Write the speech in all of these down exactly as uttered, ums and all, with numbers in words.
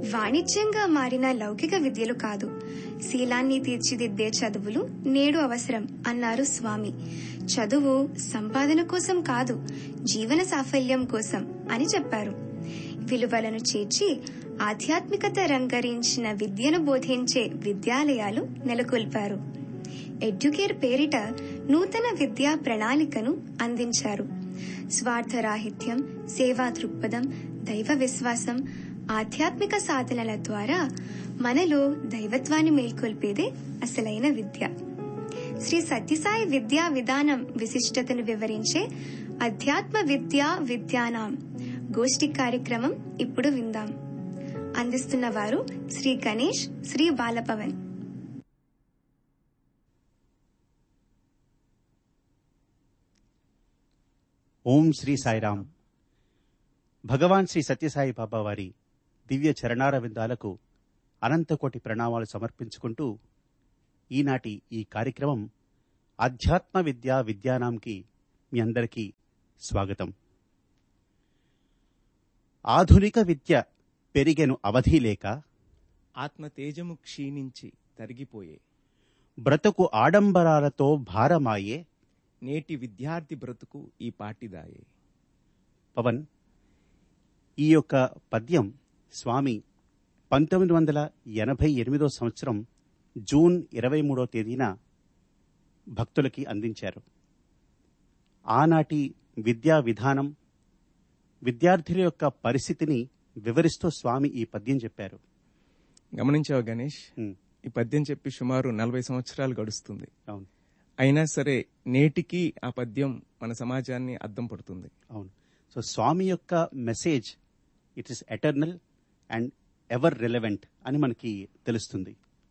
వాణిజ్యంగా మారిన లౌకిక విద్యలు కాదు, శీలాన్ని తీర్చిదిద్దే చదువులు నేడు అవసరం అన్నారు స్వామి. చదువు సంపాదన కోసం కాదు, జీవన సాఫల్యం కోసం అని చెప్పారు. విలువలను చేర్చి ఆధ్యాత్మికత రంగరించిన విద్యను బోధించే విద్యాలయాలు నెలకొల్పారు. ఎడ్యుకేర్ పేరిట నూతన విద్యా ప్రణాళికను అందించారు. స్వార్థరాహిత్యం, సేవా దృక్పథం, దైవ విశ్వాసం, ఆధ్యాత్మిక సాధనల ద్వారా మనలో దైవత్వాన్ని మేల్కొల్పేదే అసలైన విద్య. శ్రీ సత్యసాయి విద్యా విధానం విశిష్టతను వివరించే అధ్యాత్మ విద్యా విద్యానాం గోష్ఠి కార్యక్రమం ఇప్పుడు విందాం. అందిస్తున్న వారు శ్రీ గణేష్, శ్రీ బాలపవన్. ఓం శ్రీ సాయిరాం. భగవాన్ శ్రీ సత్యసాయి బాబా వారి దివ్య చరణార విందాలకు అనంతకోటి ప్రణామాలు సమర్పించుకుంటూ ఈనాటి ఈ కార్యక్రమం అధ్యాత్మ విద్యా విద్యానాంకి మీ అందరికీ స్వాగతం. ఆధునిక విద్య పెరిగెను అవధి లేక, ఆత్మతేజము క్షీణించి తరిగిపోయే, బ్రతుకు ఆడంబరాలతో భారమాయే, నేటి విద్యార్థి బ్రతుకు ఈ పాటిదాయే. పవన్, ఈ యొక్క పద్యం స్వామి పంతొమ్మిది వందల ఎనభై ఎనిమిదో సంవత్సరం జూన్ ఇరవై మూడో తేదీన భక్తులకి అందించారు. ఆనాటి విద్యా విధానం, విద్యార్థుల యొక్క పరిస్థితిని వివరిస్తూ స్వామి ఈ పద్యం చెప్పారు. గమనించావు గణేష్, ఉమ్, ఈ పద్యం చెప్పి సుమారు నలభై సంవత్సరాలు గడుస్తుంది. అవును అయినా సరే నేటికి ఆ పద్యం మన సమాజాన్ని అద్దం పడుతుంది. అవును సో స్వామి యొక్క message it is eternal and ever relevant అని మనకి తెలుస్తుంది.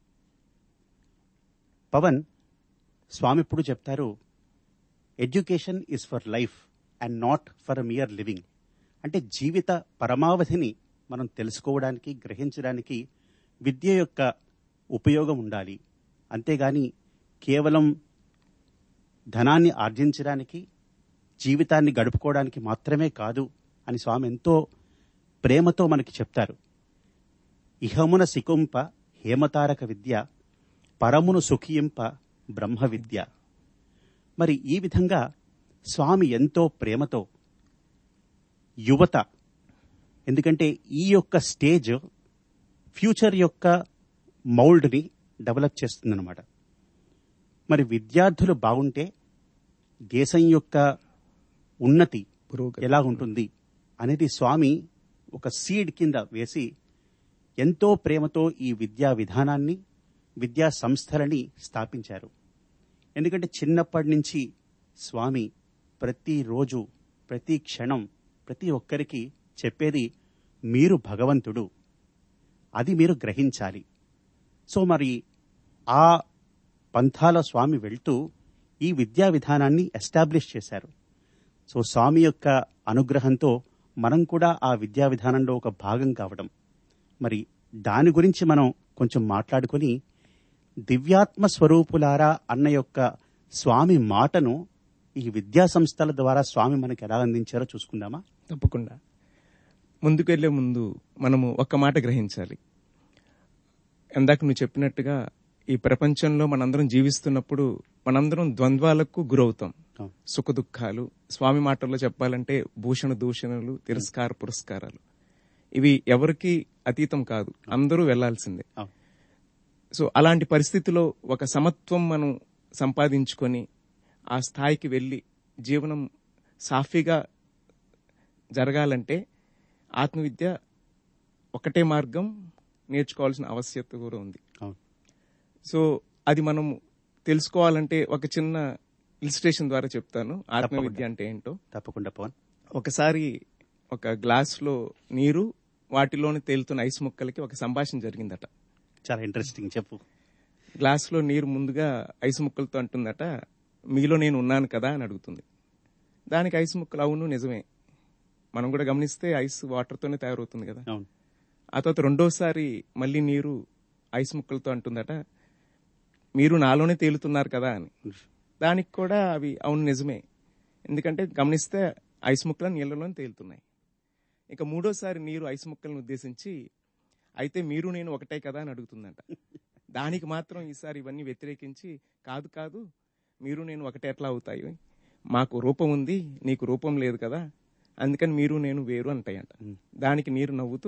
పవన్, స్వామి ఇప్పుడు చెప్తారు, education is for life and not for a mere living. అంటే జీవిత పరమావధిని మనం తెలుసుకోవడానికి, గ్రహించడానికి విద్య యొక్క ఉపయోగం ఉండాలి. అంతేగాని కేవలం ధనాన్ని ఆర్జించడానికి, జీవితాన్ని గడుపుకోవడానికి మాత్రమే కాదు అని స్వామి ఎంతో ప్రేమతో మనకి చెప్తారు. ఇహమున సికుంప హేమతారక విద్య, పరమును సుఖింప బ్రహ్మ విద్య. మరి ఈ విధంగా స్వామి ఎంతో ప్రేమతో యువత, ఎందుకంటే ఈ యొక్క స్టేజ్ ఫ్యూచర్ యొక్క మౌల్డ్ని డెవలప్ చేస్తుందన్నమాట. మరి విద్యార్థులు బాగుంటే దేశం యొక్క ఉన్నతి ఎలా ఉంటుంది అనేది స్వామి ఒక సీడ్ కింద వేసి ఎంతో ప్రేమతో ఈ విద్యా విధానాన్ని, విద్యా సంస్థలని స్థాపించారు. ఎందుకంటే చిన్నప్పటి నుంచి స్వామి ప్రతిరోజు, ప్రతి క్షణం, ప్రతి ఒక్కరికి చెప్పేది మీరు భగవంతుడు, అది మీరు గ్రహించాలి. సో మరి ఆ పంథాల స్వామి వెళ్తూ ఈ విద్యా విధానాన్ని ఎస్టాబ్లిష్ చేశారు. సో స్వామి యొక్క అనుగ్రహంతో మనం కూడా ఆ విద్యా విధానంలో ఒక భాగం కావడం, మరి దాని గురించి మనం కొంచెం మాట్లాడుకొని దివ్యాత్మ స్వరూపులారా అన్న యొక్క స్వామి మాటను ఈ విద్యా సంస్థల ద్వారా స్వామి మనకి ఎలా అందించారో చూసుకుందామా? తప్పకుండా. ముందుకెళ్లే ముందు మనము ఒక్క మాట గ్రహించాలి. ఇందాక నువ్వు చెప్పినట్టుగా ఈ ప్రపంచంలో మనందరం జీవిస్తున్నప్పుడు మనందరం ద్వంద్వాలకు గురవుతాం. సుఖ దుఃఖాలు, స్వామి మాటల్లో చెప్పాలంటే భూషణ దూషణలు, తిరస్కార పురస్కారాలు, ఇవి ఎవరికి అతీతం కాదు, అందరూ వెళ్లాల్సిందే. సో అలాంటి పరిస్థితిలో ఒక సమత్వం మనం సంపాదించుకొని ఆ స్థాయికి వెళ్లి జీవనం సాఫీగా జరగాలంటే ఆత్మవిద్య ఒకటే మార్గం, నేర్చుకోవాల్సిన ఆవశ్యకత కూడా ఉంది. సో అది మనం తెలుసుకోవాలంటే ఒక చిన్న ఇలిస్ట్రేషన్ ద్వారా చెప్తాను ఆత్మవిద్య అంటే ఏంటో. తప్పకుండా పవన్. ఒకసారి ఒక గ్లాస్ లో నీరు, వాటిలోని తేలుతున్న ఐస్ ముక్కలకి ఒక సంభాషణ జరిగిందట. చాలా ఇంట్రెస్టింగ్, చెప్పు. గ్లాస్ లో నీరు ముందుగా ఐస్ ముక్కలతో అంటుందట, మీలో నేను ఉన్నాను కదా అని అడుగుతుంది. దానికి ఐస్ ముక్కలు అవును నిజమే, మనం కూడా గమనిస్తే ఐస్ వాటర్ తోనే తయారవుతుంది కదా. ఆ తర్వాత రెండోసారి మళ్ళీ నీరు ఐస్ ముక్కలతో అంటుందట, మీరు నాలోనే తేలుతున్నారు కదా అని. దానికి కూడా అవి అవును నిజమే, ఎందుకంటే గమనిస్తే ఐస్ ముక్కలు నీళ్లలోనే తేలుతున్నాయి. ఇక మూడోసారి నీరు ఐస్ ముక్కలను ఉద్దేశించి, అయితే మీరు నేను ఒకటే కదా అని అడుగుతుందంట. దానికి మాత్రం ఈసారి ఇవన్నీ వ్యతిరేకించి కాదు కాదు మీరు నేను ఒకటే ఎట్లా అవుతాయి, మాకు రూపం ఉంది నీకు రూపం లేదు కదా, అందుకని మీరు నేను వేరు అంటాయంట. దానికి నీరు నవ్వుతూ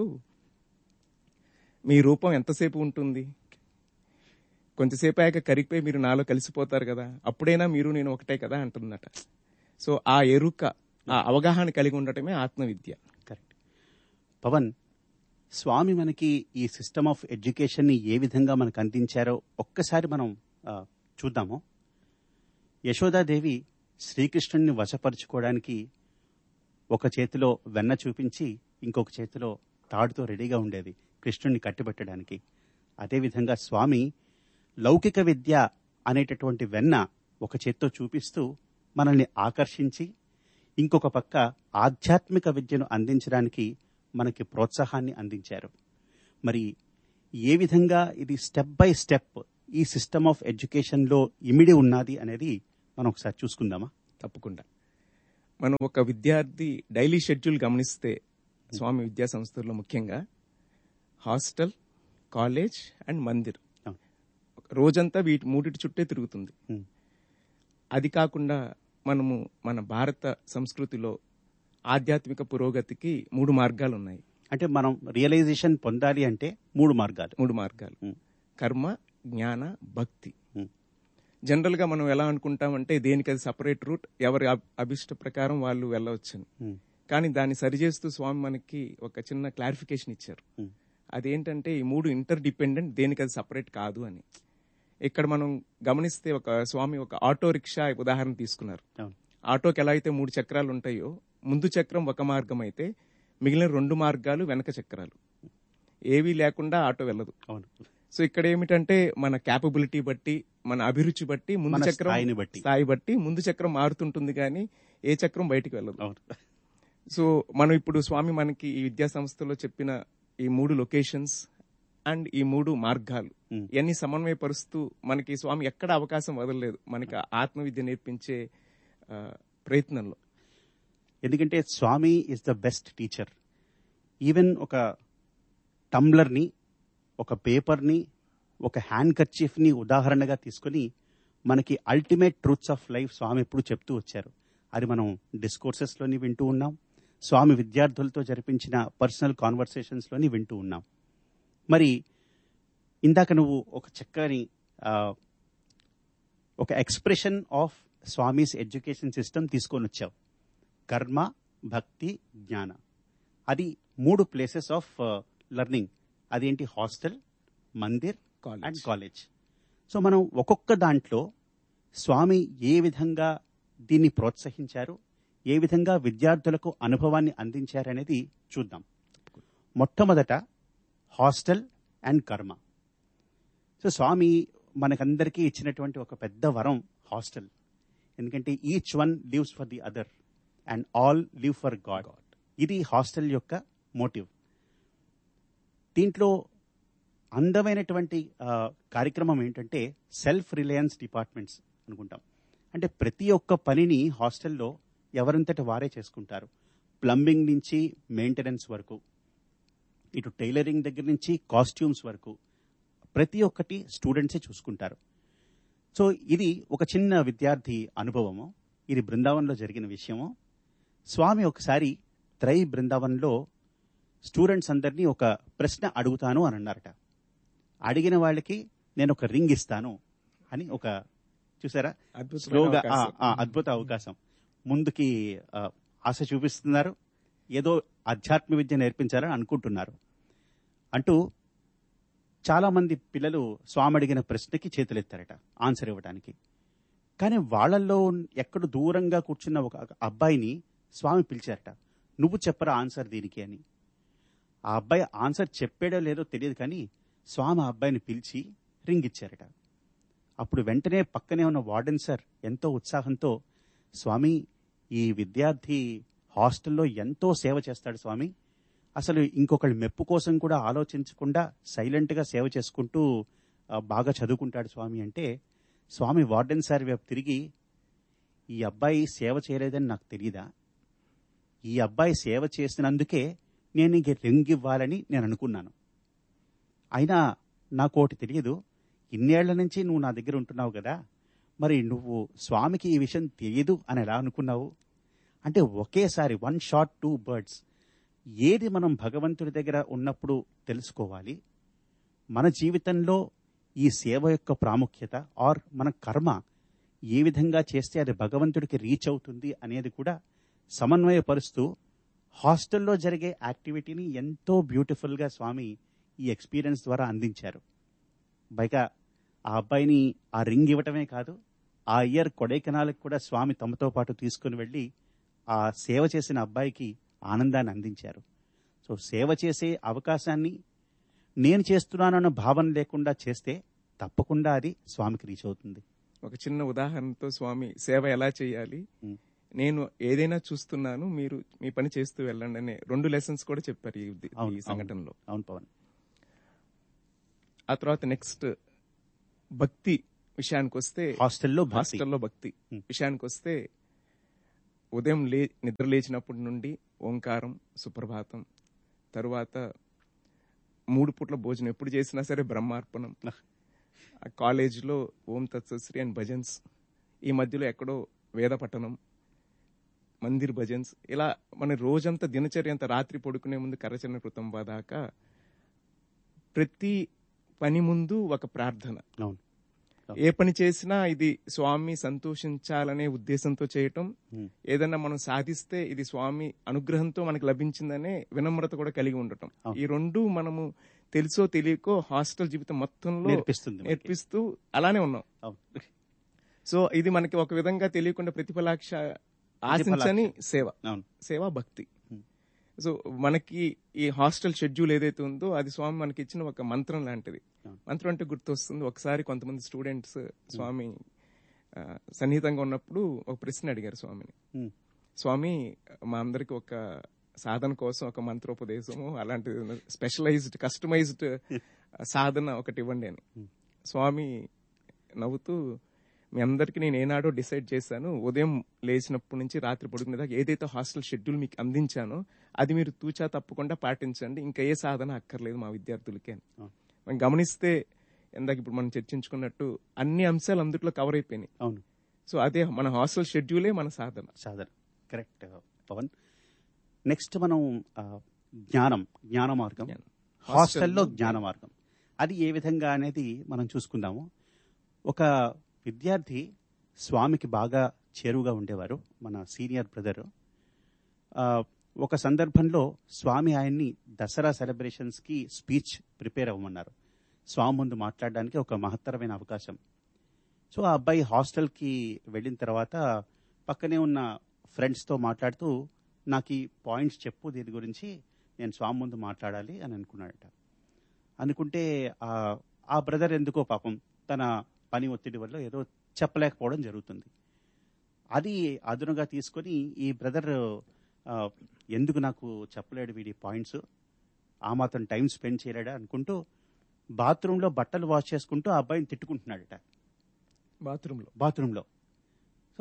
మీ రూపం ఎంతసేపు ఉంటుంది, కొంచెంసేపు అయ్యాక కరిగిపోయి మీరు నాలో కలిసిపోతారు కదా, అప్పుడైనా మీరు నేను ఒకటే కదా అంటుందట. సో ఆ ఎరుక, ఆ అవగాహన కలిగి ఉండటమే ఆత్మవిద్య. కరెక్ట్. పవన్, స్వామి మనకి ఈ సిస్టమ్ ఆఫ్ ఎడ్యుకేషన్ ని ఏ విధంగా మనకు అందించారో ఒక్కసారి మనం ఆ, చూద్దాము. యశోదాదేవి శ్రీకృష్ణుడిని వశపరుచుకోవడానికి ఒక చేతిలో వెన్న చూపించి ఇంకొక చేతిలో తాడుతో రెడీగా ఉండేది కృష్ణుడిని కట్టిబెట్టడానికి. అదేవిధంగా స్వామి లౌకిక విద్య అనేటటువంటి వెన్న ఒక చేత్తో చూపిస్తూ మనల్ని ఆకర్షించి ఇంకొక పక్క ఆధ్యాత్మిక విద్యను అందించడానికి మనకి ప్రోత్సాహాన్ని అందించారు. మరి ఏ విధంగా ఇది స్టెప్ బై స్టెప్ ఈ సిస్టమ్ ఆఫ్ ఎడ్యుకేషన్లో ఇమిడి ఉన్నది అనేది మనం ఒకసారి చూసుకుందామా? తప్పకుండా. మనం ఒక విద్యార్థి డైలీ షెడ్యూల్ గమనిస్తే స్వామి విద్యా సంస్థల్లో ముఖ్యంగా హాస్టల్, కాలేజ్ అండ్ మందిర్ రోజంతా వీటి మూడిటి చుట్టే తిరుగుతుంది. అది కాకుండా మనము మన భారత సంస్కృతిలో ఆధ్యాత్మిక పురోగతికి మూడు మార్గాలు ఉన్నాయి. అంటే మనం రియలైజేషన్ పొందాలి అంటే మూడు మార్గాలు మూడు మార్గాలు కర్మ, జ్ఞాన, భక్తి. జనరల్ గా మనం ఎలా అనుకుంటామంటే దేనికి అది సపరేట్ రూట్, ఎవరి అభిష్ట ప్రకారం వాళ్ళు వెళ్ళవచ్చని. కానీ దాన్ని సరిచేస్తూ స్వామి మనకి ఒక చిన్న క్లారిఫికేషన్ ఇచ్చారు. అదేంటంటే ఈ మూడు ఇంటర్ డిపెండెంట్, దేనికి అది సపరేట్ కాదు అని. ఇక్కడ మనం గమనిస్తే ఒక స్వామి ఒక ఆటో రిక్షా ఉదాహరణ తీసుకున్నారు. ఆటోకి ఎలా అయితే మూడు చక్రాలు ఉంటాయో ముందు చక్రం ఒక మార్గం అయితే మిగిలిన రెండు మార్గాలు వెనక చక్రాలు, ఏవీ లేకుండా ఆటో వెళ్ళదు. సో ఇక్కడ ఏమిటంటే మన క్యాపబిలిటీ బట్టి, మన అభిరుచి బట్టి, ముందు చక్రం స్థాయి బట్టి ముందు చక్రం మారుతుంటుంది కానీ ఏ చక్రం బయటికి వెళ్ళదు. సో మనం ఇప్పుడు స్వామి మనకి ఈ విద్యా సంస్థలో చెప్పిన ఈ మూడు లొకేషన్స్ అండ్ ఈ మూడు మార్గాలు ఇవన్నీ సమన్వయపరుస్తూ మనకి స్వామి ఎక్కడ అవకాశం వదలలేదు మనకి ఆత్మవిద్య నేర్పించే ప్రయత్నంలో. ఎందుకంటే స్వామి is the best teacher. Even ఒక టంబ్లర్ని, ఒక పేపర్ని, ఒక హ్యాండ్ కర్చీఫ్ని ఉదాహరణగా తీసుకుని మనకి అల్టిమేట్ ట్రూత్స్ ఆఫ్ లైఫ్ స్వామి ఎప్పుడు చెప్తూ వచ్చారు. అది మనం డిస్కోర్సెస్లోని వింటూ ఉన్నాం, స్వామి విద్యార్థులతో జరిపించిన పర్సనల్ కాన్వర్సేషన్స్లోని వింటూ ఉన్నాం. మరి ఇందాక నువ్వు ఒక చక్కని ఒక expression of Swami's education system తీసుకొని వచ్చావు. కర్మ, భక్తి, జ్ఞాన. అది మూడు ప్లేసెస్ ఆఫ్ లెర్నింగ్. అదేంటి? Hostel, Mandir and college. So మనం ఒక్కొక్క దాంట్లో స్వామి ఏ విధంగా దీన్ని ప్రోత్సహించారు, ఏ విధంగా విద్యార్థులకు అనుభవాన్ని అందించారనేది చూద్దాం. మొట్టమొదట హాస్టల్ అండ్ కర్మ. సో స్వామి మనకందరికీ ఇచ్చినటువంటి ఒక పెద్ద వరం హాస్టల్. ఎందుకంటే each one lives for the other and all live for God. ఇది హాస్టల్ యొక్క మోటివ్. దీంట్లో అందమైనటువంటి కార్యక్రమం ఏంటంటే సెల్ఫ్ రిలయన్స్ డిపార్ట్మెంట్స్ అనుకుంటాం. అంటే ప్రతి ఒక్క పనిని హాస్టల్లో ఎవరంతటి వారే చేసుకుంటారు. ప్లంబింగ్ నుంచి మెయింటెనెన్స్ వరకు, ఇటు టైలరింగ్ దగ్గర నుంచి కాస్ట్యూమ్స్ వరకు ప్రతి ఒక్కటి స్టూడెంట్సే చూసుకుంటారు. సో ఇది ఒక చిన్న విద్యార్థి అనుభవము. ఇది బృందావనంలో జరిగిన విషయము. స్వామి ఒకసారి త్రై బృందావనంలో స్టూడెంట్స్ అందరినీ ఒక ప్రశ్న అడుగుతాను అని అన్నారట. అడిగిన వాళ్ళకి నేను ఒక రింగ్ ఇస్తాను అని ఒక, చూసారా, స్లోగా అద్భుత అవకాశం. ముందుకి ఆశ చూపిస్తున్నారు, ఏదో ఆధ్యాత్మిక విద్య నేర్పించాలని అనుకుంటున్నారు అంటూ చాలా మంది పిల్లలు స్వామి అడిగిన ప్రశ్నకి చేతులెత్తారట ఆన్సర్ ఇవ్వడానికి. కానీ వాళ్ళల్లో ఎక్కడ దూరంగా కూర్చున్న ఒక అబ్బాయిని స్వామి పిలిచారట, నువ్వు చెప్పరా ఆన్సర్ దీనికి అని. ఆ అబ్బాయి ఆన్సర్ చెప్పాడో లేదో తెలియదు, కానీ స్వామి ఆ అబ్బాయిని పిలిచి రింగ్ ఇచ్చారట. అప్పుడు వెంటనే పక్కనే ఉన్న వార్డెన్ సార్ ఎంతో ఉత్సాహంతో, స్వామి ఈ విద్యార్థి హాస్టల్లో ఎంతో సేవ చేస్తాడు స్వామి, అసలు ఇంకొకళ్ళ మెప్పు కోసం కూడా ఆలోచించకుండా సైలెంట్గా సేవ చేసుకుంటూ బాగా చదువుకుంటాడు స్వామి అంటే, స్వామి వార్డెన్ సార్ వైపు తిరిగి, ఈ అబ్బాయి సేవ చేయలేదని నాకు తెలియదా? ఈ అబ్బాయి సేవ చేసినందుకే నేను ఇంక రింగ్ ఇవ్వాలని నేను అనుకున్నాను. అయినా నాకు ఒకటి తెలియదు, ఇన్నేళ్ల నుంచి నువ్వు నా దగ్గర ఉంటున్నావు కదా, మరి నువ్వు స్వామికి ఈ విషయం తెలియదు అని ఎలా అనుకున్నావు? అంటే ఒకేసారి వన్ షాట్ టూ బర్డ్స్. ఏది మనం భగవంతుడి దగ్గర ఉన్నప్పుడు తెలుసుకోవాలి, మన జీవితంలో ఈ సేవ యొక్క ప్రాముఖ్యత ఆర్ మన కర్మ ఏ విధంగా చేస్తే అది భగవంతుడికి రీచ్ అవుతుంది అనేది కూడా సమన్వయపరుస్తూ హాస్టల్లో జరిగే యాక్టివిటీని ఎంతో బ్యూటిఫుల్గా స్వామి ఈ ఎక్స్పీరియన్స్ ద్వారా అందించారు. పైగా ఆ అబ్బాయిని ఆ రింగ్ ఇవ్వటమే కాదు, ఆ ఇయర్ కొడైకెనాల్కి కూడా స్వామి తమతో పాటు తీసుకుని వెళ్ళి ఆ సేవ చేసిన అబ్బాయికి ఆనందాన్ని అందించారు. సో సేవ చేసే అవకాశాన్ని నేను చేస్తున్నానన్న భావన లేకుండా చేస్తే తప్పకుండా అది స్వామికి రీచ్ అవుతుంది. ఒక చిన్న ఉదాహరణతో స్వామి సేవ ఎలా చేయాలి, నేను ఏదైనా చూస్తున్నాను, మీరు మీ పని చేస్తూ వెళ్ళండి అనే రెండు లెసన్స్ కూడా చెప్పారు ఈ సంఘటనలో. అవును పవన్. ఆ తర్వాత నెక్స్ట్ భక్తి విషయానికి వస్తే, హాస్టల్లో హాస్టల్లో భక్తి విషయానికి వస్తే ఉదయం లే నిద్ర లేచినప్పటి నుండి ఓంకారం, సుప్రభాతం, తరువాత మూడు పూట్ల భోజనం ఎప్పుడు చేసినా సరే బ్రహ్మార్పణం, కాలేజీలో ఓం తత్సశ్రీ అండ్ భజన్స్, ఈ మధ్యలో ఎక్కడో వేద పఠనం, మందిర్ భజన్స్, ఇలా మన రోజంతా దినచర్య అంతా రాత్రి పడుకునే ముందు కరచరణ కృతంబా దాకా ప్రతి పని ముందు ఒక ప్రార్థన. ఏ పని చేసినా ఇది స్వామి సంతోషించాలనే ఉద్దేశంతో చేయటం, ఏదన్నా మనం సాధిస్తే ఇది స్వామి అనుగ్రహంతో మనకు లభించిందనే వినమ్రత కూడా కలిగి ఉండటం. ఈ రెండు మనము తెలుసో తెలియకో హాస్టల్ జీవితం మొత్తంలో నేర్పిస్తూ అలానే ఉన్నాం. సో ఇది మనకి ఒక విధంగా తెలియకుండా ప్రతిఫలాక్ష ఆశించని సేవ, సేవ భక్తి. సో మనకి ఈ హాస్టల్ షెడ్యూల్ ఏదైతే ఉందో అది స్వామి మనకి ఇచ్చిన ఒక మంత్రం లాంటిది. మంత్రం అంటే గుర్తొస్తుంది, ఒకసారి కొంతమంది స్టూడెంట్స్ స్వామి సన్నిహితంగా ఉన్నప్పుడు ఒక ప్రశ్న అడిగారు స్వామిని, స్వామి మా అందరికి ఒక సాధన కోసం ఒక మంత్రోపదేశము అలాంటిది స్పెషలైజ్డ్ కస్టమైజ్డ్ సాధన ఒకటి ఇవ్వండి అని. స్వామి నవ్వుతూ, మీ అందరికి నేను ఏనాడో డిసైడ్ చేశాను, ఉదయం లేచినప్పటి నుంచి రాత్రి పడుకునే దాకా ఏదైతే హాస్టల్ షెడ్యూల్ మీకు అందించానో అది మీరు తూచా తప్పకుండా పాటించండి, ఇంకా ఏ సాధన అక్కర్లేదు మా విద్యార్థులకి అని. మనం గమనిస్తే ఇందాక ఇప్పుడు మనం చర్చించుకున్నట్టు అన్ని అంశాలు అందుట్లో కవర్ అయిపోయినాయి. అవును. సో అదే మన హాస్టల్ షెడ్యూలే మన సాధన. సాధన కరెక్ట్ పవన్. నెక్స్ట్ మనం జ్ఞానం, జ్ఞాన మార్గం, హాస్టల్లో జ్ఞాన మార్గం అది ఏ విధంగా అనేది మనం చూసుకుందాము. ఒక విద్యార్థి స్వామికి బాగా చేరువుగా ఉండేవారు, మన సీనియర్ బ్రదరు. ఒక సందర్భంలో స్వామి ఆయన్ని దసరా సెలబ్రేషన్స్కి స్పీచ్ ప్రిపేర్ అవ్వమన్నారు. స్వామి ముందు మాట్లాడడానికి ఒక మహత్తరమైన అవకాశం. సో ఆ అబ్బాయి హాస్టల్కి వెళ్ళిన తర్వాత పక్కనే ఉన్న ఫ్రెండ్స్తో మాట్లాడుతూ, నాకు ఈ పాయింట్స్ చెప్పు, దీని గురించి నేను స్వామి ముందు మాట్లాడాలి అని అనుకున్నాడట. అనుకుంటే ఆ బ్రదర్ ఎందుకో పాపం తన పని ఒత్తిడి వల్ల ఏదో చెప్పలేకపోవడం జరుగుతుంది. అది అదునుగా తీసుకొని ఈ బ్రదర్ ఎందుకు నాకు చెప్పలేడు వీడి పాయింట్స్, ఆ మాత్రం టైం స్పెండ్ చేయలేడా అనుకుంటూ బాత్రూంలో బట్టలు వాష్ చేసుకుంటూ ఆ అబ్బాయిని తిట్టుకుంటున్నాడట. బాత్రూంలో బాత్రూంలో సో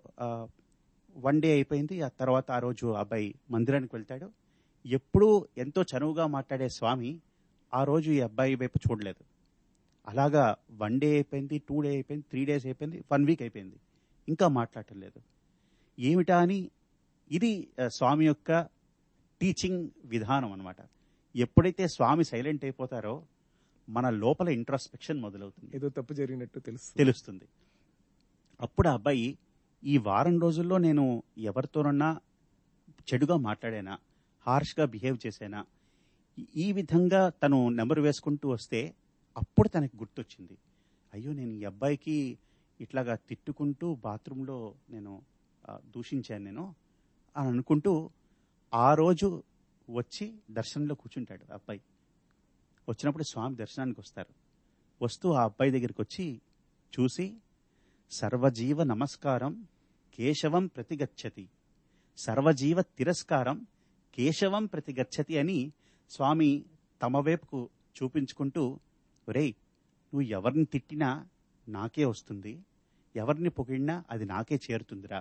వన్ డే అయిపోయింది. ఆ తర్వాత ఆ రోజు అబ్బాయి మందిరానికి వెళ్తాడు. ఎప్పుడూ ఎంతో చనువుగా మాట్లాడే స్వామి ఆ రోజు ఈ అబ్బాయి వైపు చూడలేదు. అలాగా వన్ డే అయిపోయింది, టూ డే అయిపోయింది, త్రీ డేస్ అయిపోయింది, వన్ వీక్ అయిపోయింది, ఇంకా మాట్లాడటం లేదు. ఏమిటా అని, ఇది స్వామి యొక్క టీచింగ్ విధానం అన్నమాట. ఎప్పుడైతే స్వామి సైలెంట్ అయిపోతారో మన లోపల ఇంట్రాస్పెక్షన్ మొదలవుతుంది, ఏదో తప్పు జరిగినట్టు తెలుసు తెలుస్తుంది. అప్పుడు ఆ అబ్బాయి, ఈ వారం రోజుల్లో నేను ఎవరితోనన్నా చెడుగా మాట్లాడానా, హార్ష్గా బిహేవ్ చేశానా, ఈ విధంగా తను నెంబర్ వేసుకుంటూ వస్తే అప్పుడు తనకి గుర్తొచ్చింది, అయ్యో నేను ఈ అబ్బాయికి ఇట్లాగా తిట్టుకుంటూ బాత్రూంలో నేను దూషించాను నేను అని అనుకుంటూ ఆ రోజు వచ్చి దర్శనంలో కూర్చుంటాడు అబ్బాయి. వచ్చినప్పుడు స్వామి దర్శనానికి వస్తారు. వస్తూ ఆ అబ్బాయి దగ్గరికి వచ్చి చూసి, సర్వజీవ నమస్కారం కేశవం ప్రతిగచ్చతి, సర్వజీవ తిరస్కారం కేశవం ప్రతిగచ్చతి అని స్వామి తమ వైపుకు చూపించుకుంటూ, ఒరేయ్ నువ్వు ఎవరిని తిట్టినా నాకే వస్తుంది, ఎవరిని పొగిడినా అది నాకే చేరుతుందిరా.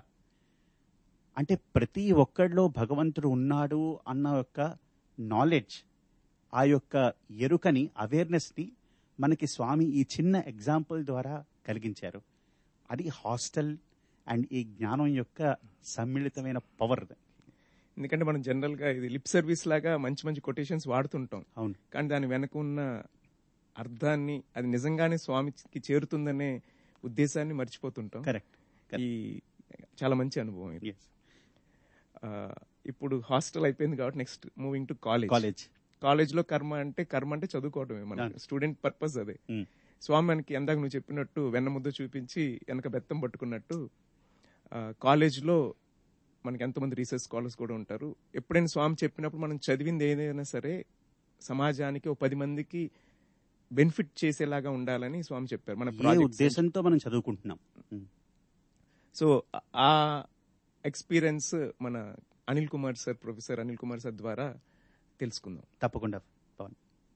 అంటే ప్రతి ఒక్కడిలో భగవంతుడు ఉన్నాడు అన్న యొక్క నాలెడ్జ్ ఆ యొక్క ఎరుకని, అవేర్నెస్ ని మనకి స్వామి ఈ చిన్న ఎగ్జాంపుల్ ద్వారా కలిగించారు. అది హాస్టల్ అండ్ ఈ జ్ఞానం యొక్క సమ్మిళితమైన పవర్. ఎందుకంటే మనం జనరల్ గా ఇది లిప్ సర్వీస్ లాగా మంచి మంచి కొటేషన్స్ వాడుతుంటాం. అవును. కానీ దాని వెనక ఉన్న అర్థాన్ని, అది నిజంగానే స్వామికి చేరుతుందనే ఉద్దేశాన్ని మర్చిపోతుంటాం. కరెక్ట్. ఈ చాలా మంచి అనుభవం ఇది. ఇప్పుడు హాస్టల్ అయిపోయింది కాబట్టి next moving to college. College college లో కర్మ అంటే కర్మ అంటే చదువుకోవడమే, మన స్టూడెంట్ పర్పస్ అదే. స్వామి మనకి ఎందాక నువ్వు చెప్పినట్టు వెన్న ముద్ద చూపించి వెనక బెత్తం పట్టుకున్నట్టు కాలేజ్ లో మనకి ఎంతమంది రీసెర్చ్ స్కాలర్స్ కూడా ఉంటారు. ఎప్పుడైనా స్వామి చెప్పినప్పుడు మనం చదివింది ఏదైనా సరే సమాజానికి ఒక పది మందికి బెనిఫిట్ చేసేలాగా ఉండాలని స్వామి చెప్పారు. మన ఉద్దేశంతో మనం చదువుకుంటున్నాం. సో ఆ ఎక్స్పీరియన్స్ మన Anil Kumar sir, professor Anil Kumar sir ద్వారా తెలుసుకుందాం. తప్పకుండా పవన్.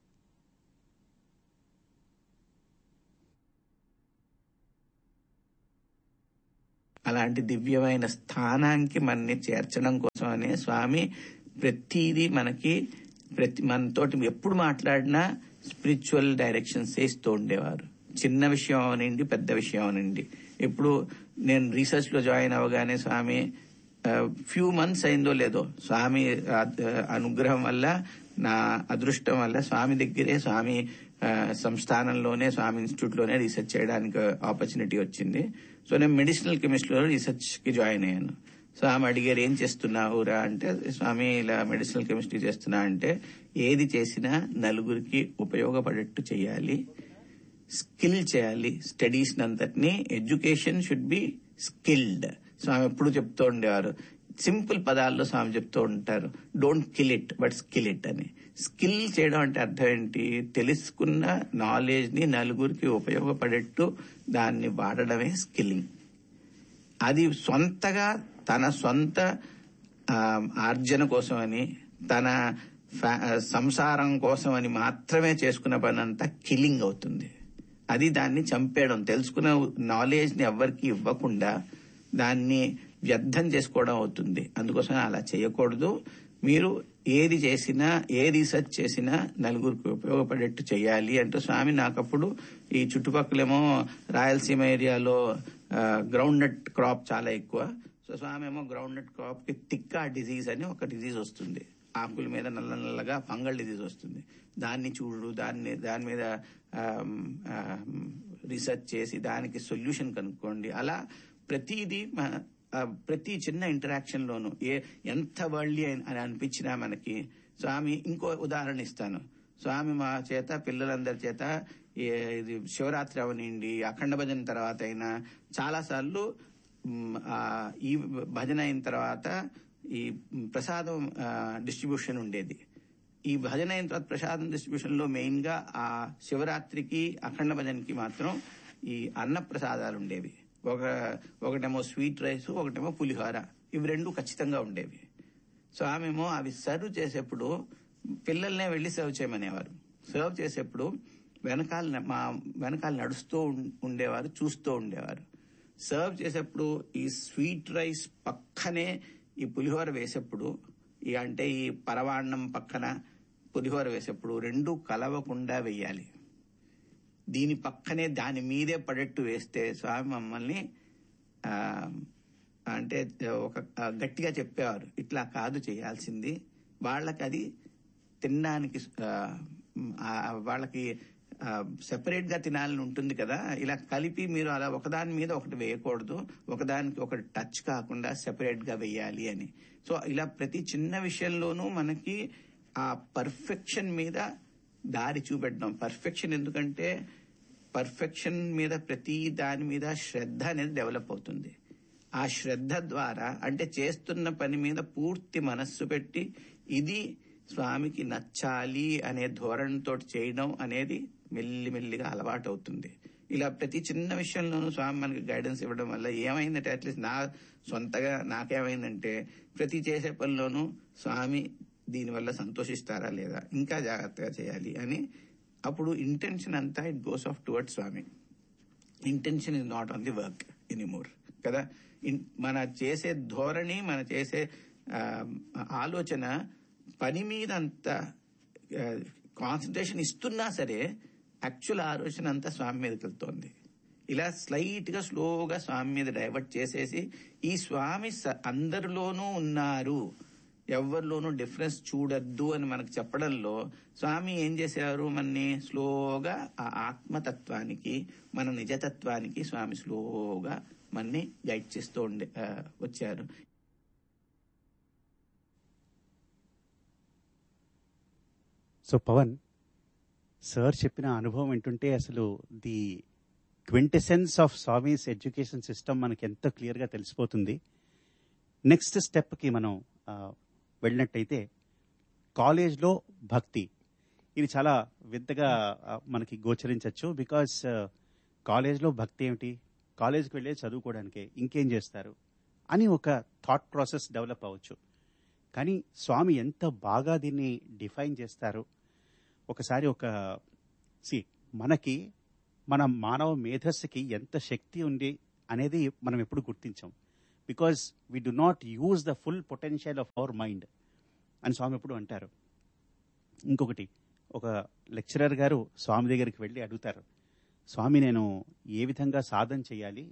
అలాంటి దివ్యమైన స్థానానికి మనని చేర్చడం కోసమనే స్వామి ప్రతిదీ మనకి ప్రతి మనతోటి ఎప్పుడు మాట్లాడినా స్పిరిచువల్ డైరెక్షన్స్ ఇస్తూ ఉండేవారు. చిన్న విషయం అవనండి, పెద్ద విషయం అవనండి. ఇప్పుడు నేను రీసెర్చ్ లో జాయిన్ అవగానే స్వామి ఫ్యూ మంత్స్ అయిందో లేదో స్వామి అనుగ్రహం వల్ల, నా అదృష్టం వల్ల స్వామి దగ్గరే, స్వామి సంస్థానంలోనే, స్వామి ఇన్స్టిట్యూట్ లోనే రీసెర్చ్ చేయడానికి ఆపర్చునిటీ వచ్చింది. సో నేను మెడిసినల్ కెమిస్ట్రీలో రీసెర్చ్ కి జాయిన్ అయ్యాను. స్వామి అడిగారు, ఏం చేస్తున్నావురా అంటే, స్వామి ఇలా మెడిసినల్ కెమిస్ట్రీ చేస్తున్నా అంటే, ఏది చేసినా నలుగురికి ఉపయోగపడేట్టు చేయాలి, స్కిల్ చేయాలి. స్టడీస్ అంతటినీ ఎడ్యుకేషన్ షుడ్ బి స్కిల్డ్. స్వామి ఎప్పుడు చెప్తూ ఉండేవారు, సింపుల్ పదాల్లో స్వామి చెప్తూ ఉంటారు, don't kill it but skill it అని. స్కిల్ చేయడం అంటే అర్థం ఏంటి? తెలుసుకున్న నాలెడ్జ్ ని నలుగురికి ఉపయోగపడేట్టు దాన్ని వాడడమే స్కిల్లింగ్. అది సొంతగా తన సొంత ఆర్జన కోసమని, తన సంసారం కోసం అని మాత్రమే చేసుకున్న పని అంతా కిల్లింగ్ అవుతుంది. అది దాన్ని చంపేయడం. తెలుసుకున్న నాలెడ్జ్ ని ఎవ్వరికి ఇవ్వకుండా దాన్ని వ్యర్థం చేసుకోవడం అవుతుంది. అందుకోసం అలా చేయకూడదు. మీరు ఏది చేసినా, ఏ రీసెర్చ్ చేసినా నలుగురికి ఉపయోగపడేట్టు చేయాలి అంటూ స్వామి నాకప్పుడు, ఈ చుట్టుపక్కలేమో రాయలసీమ ఏరియాలో గ్రౌండ్ నట్ క్రాప్ చాలా ఎక్కువ. సో స్వామి ఏమో గ్రౌండ్ నట్ క్రాప్ కి తిక్కా డిజీజ్ అని ఒక డిజీజ్ వస్తుంది, ఆకుల మీద నల్ల నల్లగా ఫంగల్ డిజీజ్ వస్తుంది. దాన్ని చూడు, దాన్ని దాని మీద రీసెర్చ్ చేసి దానికి సొల్యూషన్ కనుక్కోండి. అలా ప్రతిదీ ప్రతి చిన్న ఇంటరాక్షన్ లోను ఏ ఎంత వరల్డ్లీ అని అనిపించినా మనకి స్వామి. ఇంకో ఉదాహరణ ఇస్తాను. స్వామి మా చేత, పిల్లలందరి చేత ఇది శివరాత్రి అవనండి, అఖండ భజన తర్వాత అయినా చాలా సార్లు ఈ భజన అయిన తర్వాత ఈ ప్రసాదం డిస్ట్రిబ్యూషన్ ఉండేది. ఈ భజన అయిన తర్వాత ప్రసాదం డిస్ట్రిబ్యూషన్ లో మెయిన్ గా ఆ శివరాత్రికి, అఖండ భజనకి మాత్రం ఈ అన్న ప్రసాదాలు ఉండేవి. ఒక ఒకటేమో స్వీట్ రైస్, ఒకటేమో పులిహోర. ఇవి రెండు ఖచ్చితంగా ఉండేవి. సో ఆమెమో అవి సర్వ్ చేసేప్పుడు పిల్లల్నే వెళ్లి సర్వ్ చేయమనేవారు. సర్వ్ చేసేప్పుడు వెనకాల మా వెనకాల నడుస్తూ ఉండేవారు, చూస్తూ ఉండేవారు. సర్వ్ చేసేప్పుడు ఈ స్వీట్ రైస్ పక్కనే ఈ పులిహోర వేసేప్పుడు, ఈ అంటే ఈ పరవాన్నం పక్కన పులిహోర వేసేప్పుడు రెండు కలవకుండా వెయ్యాలి. దీని పక్కనే దాని మీదే పడేట్టు వేస్తే స్వామి మమ్మల్ని అంటే ఒక గట్టిగా చెప్పేవారు, ఇట్లా కాదు చేయాల్సింది. వాళ్ళకి అది తినడానికి, వాళ్ళకి సెపరేట్ గా తినాలని ఉంటుంది కదా, ఇలా కలిపి మీరు అలా ఒకదాని మీద ఒకటి వేయకూడదు, ఒకదానికి ఒకటి టచ్ కాకుండా సెపరేట్ గా వేయాలి అని. సో ఇలా ప్రతి చిన్న విషయంలోనూ మనకి ఆ పర్ఫెక్షన్ మీద దారి చూపెట్టడం. పర్ఫెక్షన్ ఎందుకంటే పర్ఫెక్షన్ మీద, ప్రతి దాని మీద శ్రద్ధ అనేది డెవలప్ అవుతుంది. ఆ శ్రద్ధ ద్వారా, అంటే చేస్తున్న పని మీద పూర్తి మనస్సు పెట్టి ఇది స్వామికి నచ్చాలి అనే ధోరణితో చేయడం అనేది మెల్లిమెల్లిగా అలవాటు అవుతుంది. ఇలా ప్రతి చిన్న విషయంలోనూ స్వామి మనకి గైడెన్స్ ఇవ్వడం వల్ల ఏమైందంటే, అట్లీస్ట్ నా సొంతగా నాకేమైందంటే, ప్రతి చేసే పనిలోనూ స్వామి దీనివల్ల సంతోషిస్తారా లేదా, ఇంకా జాగ్రత్తగా చేయాలి అని. అప్పుడు ఇంటెన్షన్ అంతా it goes off towards Swamy. Intention is not on the work anymore కదా. మన చేసే ధోరణి, మన చేసే ఆలోచన పని మీద అంత కాన్సన్ట్రేషన్ ఇస్తున్నా సరే యాక్చువల్ ఆలోచన అంతా స్వామి మీదకి వెళ్తోంది. ఇలా స్లైట్ గా స్లోగా స్వామి మీద డైవర్ట్ చేసేసి ఈ స్వామి అందరిలోనూ ఉన్నారు, ఎవరిలోనూ డిఫరెన్స్ చూడద్దు అని మనకు చెప్పడంలో స్వామి ఏం చేశారు, మనని స్లోగా ఆ ఆత్మతత్వానికి, మన నిజతత్వానికి స్వామి స్లోగా మనని గైడ్ చేస్తూ ఉండే వచ్చారు. సో పవన్ సార్ చెప్పిన అనుభవం ఏంటంటే అసలు the quintessence of Swami's education system మనకి ఎంతో క్లియర్గా తెలిసిపోతుంది. నెక్స్ట్ స్టెప్కి మనం వెళ్ళినట్టయితే కాలేజ్లో భక్తి, ఇది చాలా వింతగా మనకి గోచరించవచ్చు. బికాస్ కాలేజ్లో భక్తి ఏమిటి, కాలేజ్కి వెళ్ళే చదువుకోవడానికే, ఇంకేం చేస్తారు అని ఒక థాట్ ప్రాసెస్ డెవలప్ అవ్వచ్చు. కానీ స్వామి ఎంత బాగా దీన్ని డిఫైన్ చేస్తారు. ఒకసారి ఒక సి మనకి మన మానవ మేధస్సుకి ఎంత శక్తి ఉంది అనేది మనం ఎప్పుడు గుర్తించాం. Because we do not use the full potential of our mind అని స్వామి ఎప్పుడు అంటారు. ఇంకొకటి, ఒక లెక్చరర్ గారు స్వామి దగ్గరికి వెళ్ళి అడుగుతారు, స్వామి నేను ఏ విధంగా సాధన చేయాలి,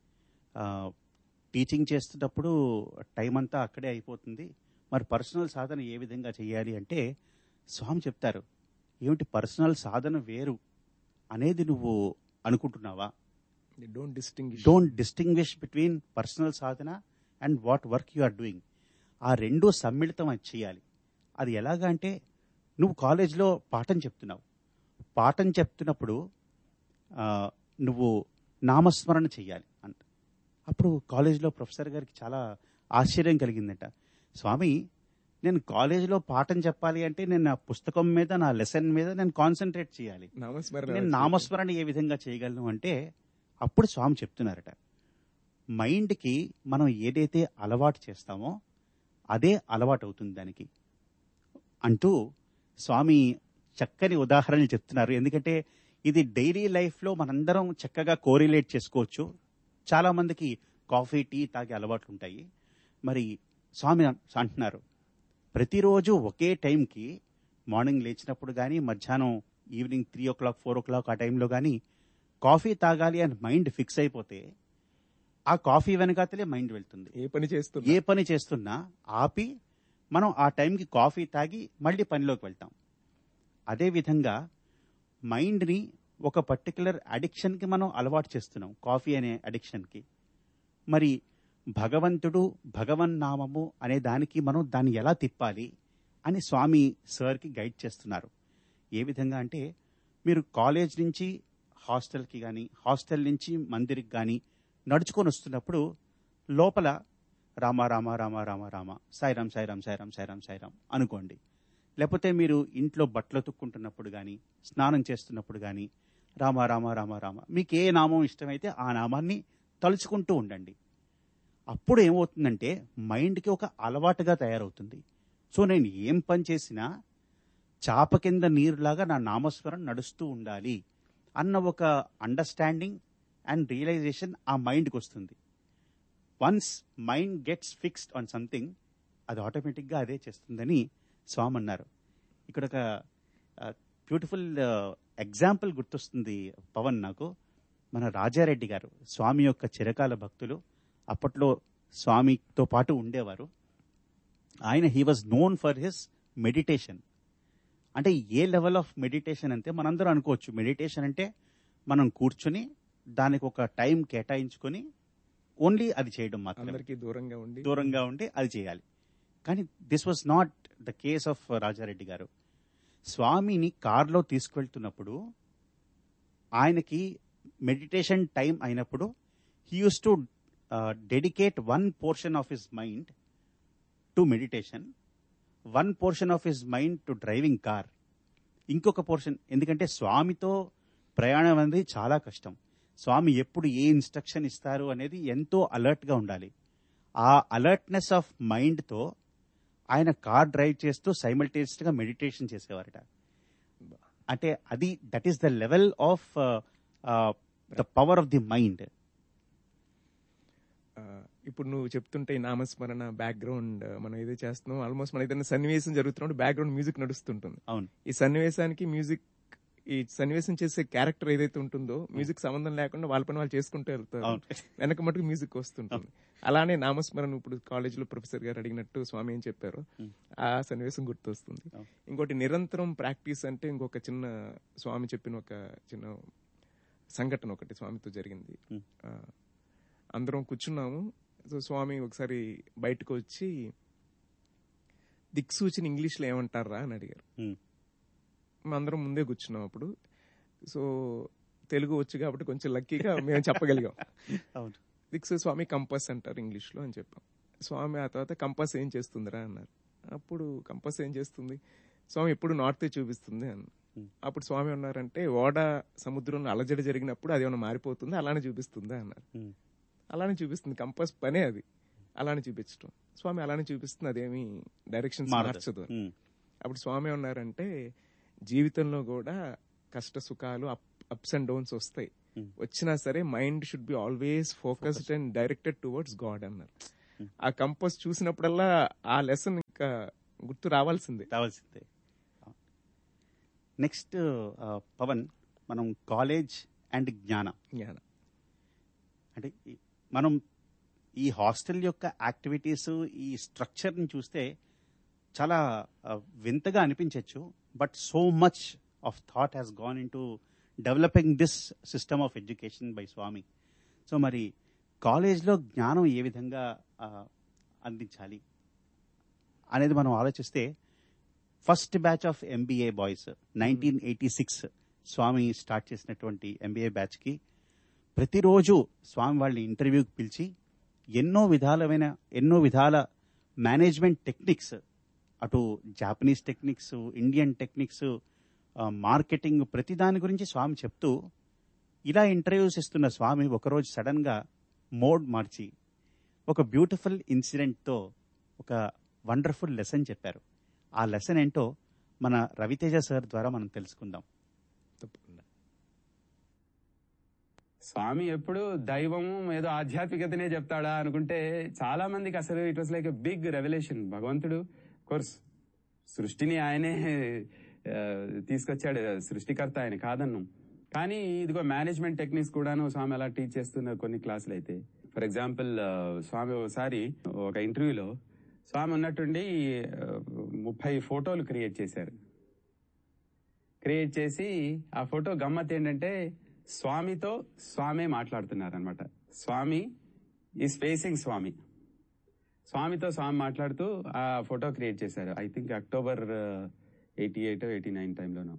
టీచింగ్ చేస్తున్నప్పుడు టైం అంతా అక్కడే అయిపోతుంది, మరి పర్సనల్ సాధన ఏ విధంగా చేయాలి అంటే స్వామి చెప్తారు, ఏమిటి పర్సనల్ సాధన వేరు అనేది నువ్వు అనుకుంటున్నావా? Don't distinguish don't distinguish between personal Sadhana and what work you are doing. ఆ రెండు సమ్మిళితం అది చేయాలి. అది ఎలాగా అంటే, నువ్వు కాలేజ్లో పాఠం చెప్తున్నావు, పాఠం చెప్తున్నప్పుడు నువ్వు నామస్మరణ చెయ్యాలి అంట. అప్పుడు కాలేజ్లో ప్రొఫెసర్ గారికి చాలా ఆశ్చర్యం కలిగిందంట. స్వామి, నేను కాలేజీలో పాఠం చెప్పాలి అంటే నేను నా పుస్తకం మీద, నా లెసన్ మీద నేను కాన్సన్ట్రేట్ చేయాలి, నేను నామస్మరణ ఏ విధంగా చేయగలను అంటే అప్పుడు స్వామి చెప్తున్నారట, మైండ్కి మనం ఏదైతే అలవాటు చేస్తామో అదే అలవాటు అవుతుంది దానికి అంటూ స్వామి చక్కని ఉదాహరణలు చెప్తున్నారు. ఎందుకంటే ఇది డైలీ లైఫ్లో మనందరం చక్కగా కోరిలేట్ చేసుకోవచ్చు. చాలా మందికి కాఫీ టీ తాగే అలవాట్లు ఉంటాయి. మరి స్వామి అంటున్నారు, ప్రతిరోజు ఒకే టైంకి మార్నింగ్ లేచినప్పుడు కానీ, మధ్యాహ్నం ఈవినింగ్ త్రీ ఓ క్లాక్ ఫోర్ ఓ క్లాక్ ఆ టైంలో కానీ కాఫీ తాగాలి అని మైండ్ ఫిక్స్ అయిపోతే ఆ కాఫీ వెనకాతలే మైండ్ వెళ్తుంది. ఏ పని చేస్తున్నా ఏ పని చేస్తున్నా ఆపి మనం ఆ టైంకి కాఫీ తాగి మళ్ళీ పనిలోకి వెళ్తాం. అదేవిధంగా మైండ్ని ఒక పర్టికులర్ అడిక్షన్కి మనం అలవాటు చేస్తున్నాం, కాఫీ అనే అడిక్షన్కి. మరి భగవంతుడు, భగవన్నామము అనే దానికి మనం దాన్ని ఎలా తిప్పాలి అని స్వామి సార్కి గైడ్ చేస్తున్నారు. ఏ విధంగా అంటే, మీరు కాలేజ్ నుంచి హాస్టల్కి కానీ, హాస్టల్ నుంచి మందిరికి కానీ నడుచుకొని వస్తున్నప్పుడు లోపల రామ రామ రామ రామ రామ సాయిరామ్ సాయిరామ్ సాయిరామ్ సాయిరామ్ సాయిరామ్ అనుకోండి. లేకపోతే మీరు ఇంట్లో బట్టలు తుక్కుంటున్నప్పుడు కానీ, స్నానం చేస్తున్నప్పుడు కానీ రామ రామ రామ రామ, మీకు ఏ నామం ఇష్టమైతే ఆ నామాన్ని తలుచుకుంటూ ఉండండి. అప్పుడు ఏమవుతుందంటే మైండ్కి ఒక అలవాటుగా తయారవుతుంది. సో నేను ఏం పని చేసినా చాప కింద నీరులాగా నా నామస్మరణ నడుస్తూ ఉండాలి అన్న ఒక అండర్స్టాండింగ్ అండ్ రియలైజేషన్ ఆ మైండ్కి వస్తుంది. Once mind gets fixed on something, అది ఆటోమేటిక్గా అదే చేస్తుందని స్వామి అన్నారు. ఇక్కడ ఒక బ్యూటిఫుల్ ఎగ్జాంపుల్ గుర్తొస్తుంది పవన్ నాకు. మన రాజారెడ్డి గారు స్వామి యొక్క చిరకాల భక్తులు, అప్పట్లో స్వామితో పాటు ఉండేవారు. ఆయన he was known for his meditation. అంటే ఏ లెవెల్ ఆఫ్ మెడిటేషన్ అంటే మనందరూ అనుకోవచ్చు, మెడిటేషన్ అంటే మనం కూర్చుని దానికి ఒక టైం కేటాయించుకొని ఓన్లీ అది చేయడం మాత్రమే, దూరంగా ఉండి దూరంగా ఉండి అది చేయాలి. కానీ this was not the case of Rajareddy గారు. స్వామిని కార్లో తీసుకువెళ్తున్నప్పుడు ఆయనకి మెడిటేషన్ టైం అయినప్పుడు he use to dedicate one portion of his mind to meditation, one portion of his mind to driving car, ఇంకొక పోర్షన్, ఎందుకంటే స్వామితో ప్రయాణం అనేది చాలా కష్టం. స్వామి ఎప్పుడు ఏ ఇన్స్ట్రక్షన్ ఇస్తారు అనేది ఎంతో అలర్ట్గా ఉండాలి. ఆ అలర్ట్నెస్ ఆఫ్ మైండ్తో ఆయన కార్ డ్రైవ్ చేస్తూ సైమల్టేనియస్గా మెడిటేషన్ చేసేవారట. అంటే అది that is the level of the power of the mind. ఇప్పుడు నువ్వు చెప్తుంటే ఈ నామస్మరణ బ్యాక్గ్రౌండ్ మనం ఏదో చేస్తున్నాం, ఆల్మోస్ట్ మన ఏదైనా సన్నివేశం జరుగుతున్నప్పుడు బ్యాక్గ్రౌండ్ మ్యూజిక్ నడుస్తుంటుంది. అవును. ఈ సన్నివేశానికి మ్యూజిక్, ఈ సన్నివేశం చేసే క్యారెక్టర్ ఏదైతే ఉంటుందో మ్యూజిక్ సంబంధం లేకుండా వాళ్ళ పని వాళ్ళు చేసుకుంటూ వెళ్తారు, వెనక మటుకు మ్యూజిక్ వస్తుంటుంది. అలానే నామస్మరణ ఇప్పుడు కాలేజీలో ప్రొఫెసర్ గారు అడిగినట్టు స్వామి ఏం చెప్పారు, ఆ సన్నివేశం గుర్తొస్తుంది. ఇంకోటి నిరంతరం ప్రాక్టీస్ అంటే ఇంకొక చిన్న స్వామి చెప్పిన ఒక చిన్న సంఘటన ఒకటి స్వామితో జరిగింది. అందరం కూర్చున్నాము. సో స్వామి ఒకసారి బయటకు వచ్చి దిక్సూచిని ఇంగ్లీష్ లో ఏమంటారా అని అడిగారు. అందరం ముందే కూర్చున్నాం అప్పుడు. సో తెలుగు వచ్చు కాబట్టి కొంచెం లక్కీగా మేము చెప్పగలిగాం. దిక్సు స్వామి కంపస్ అంటారు ఇంగ్లీష్ లో అని చెప్పాం. స్వామి ఆ తర్వాత కంపస్ ఏం చేస్తుందిరా అన్నారు. అప్పుడు కంపస్ ఏం చేస్తుంది, స్వామి ఎప్పుడు నార్త్ చూపిస్తుంది అన్న. అప్పుడు స్వామి ఉన్నారంటే ఓడ సముద్రంలో అలజడి జరిగినప్పుడు అది ఏమైనా మారిపోతుంది, అలానే చూపిస్తుందా అన్నారు. అలానే చూపిస్తుంది, కంపస్ పనే అది, అలానే చూపించడం. స్వామి అలానే చూపిస్తుంది, అదేమి డైరెక్షన్ మార్చదు. అప్పుడు స్వామి ఉన్నారంటే జీవితంలో కూడా కష్ట సుఖాలు అప్స్ అండ్ డౌన్స్ వస్తాయి, వచ్చినా సరే mind should be always focused and directed towards God అన్నారు. ఆ కంపస్ చూసినప్పుడల్లా ఆ లెసన్ ఇంకా గుర్తు రావాల్సిందే రావాల్సిందే నెక్స్ట్ పవన్, మనం కాలేజ్ అండ్ జ్ఞాన జ్ఞాన అంటే మనం ఈ హాస్టల్ యొక్క యాక్టివిటీస్, ఈ స్ట్రక్చర్ని చూస్తే చాలా వింతగా అనిపించవచ్చు. But so much of thought has gone in to developing this system of education by Swamy. So మరి కాలేజ్లో జ్ఞానం ఏ విధంగా అందించాలి అనేది మనం ఆలోచిస్తే, first batch of MBA boys nineteen eighty six Swamy start చేసినటువంటి ఎంబీఏ బ్యాచ్కి ప్రతిరోజు స్వామి వాళ్ళని ఇంటర్వ్యూకి పిలిచి ఎన్నో విధాలమైన ఎన్నో విధాల మేనేజ్మెంట్ టెక్నిక్స్, అటు Japanese techniques, Indian techniques, marketing, ప్రతి దాని గురించి స్వామి చెప్తూ, ఇలా ఇంటర్వ్యూస్ ఇస్తున్న స్వామి ఒకరోజు సడన్గా మోడ్ మార్చి ఒక బ్యూటిఫుల్ ఇన్సిడెంట్తో ఒక వండర్ఫుల్ లెసన్ చెప్పారు. ఆ లెసన్ ఏంటో మన రవితేజ సార్ ద్వారా మనం తెలుసుకుందాం. తప్పకుండా. స్వామి ఎప్పుడు దైవము ఏదో ఆధ్యాత్మికతనే చెప్తాడా అనుకుంటే, చాలా మందికి అసలు it was like a big revolution. భగవంతుడు కోర్స్ సృష్టిని ఆయనే తీసుకొచ్చాడు, సృష్టికర్త ఆయన, కాదన్ను. కానీ ఇదిగో మేనేజ్మెంట్ టెక్నిక్స్ కూడాను స్వామి అలా టీచ్ చేస్తున్నారు కొన్ని క్లాసులు అయితే. ఫర్ ఎగ్జాంపుల్ స్వామి ఒకసారి ఒక ఇంటర్వ్యూలో స్వామి ఉన్నట్టుండి ముప్పై ఫోటోలు క్రియేట్ చేశారు. క్రియేట్ చేసి ఆ ఫోటో గమ్మత్ ఏంటంటే స్వామితో స్వామే మాట్లాడుతున్నారు అనమాట. స్వామి ఈజ్ ఫేసింగ్ స్వామి, స్వామితో స్వామి మాట్లాడుతూ ఆ ఫోటో క్రియేట్ చేశారు. I think October eighty eight eighty nine టైంలోనూ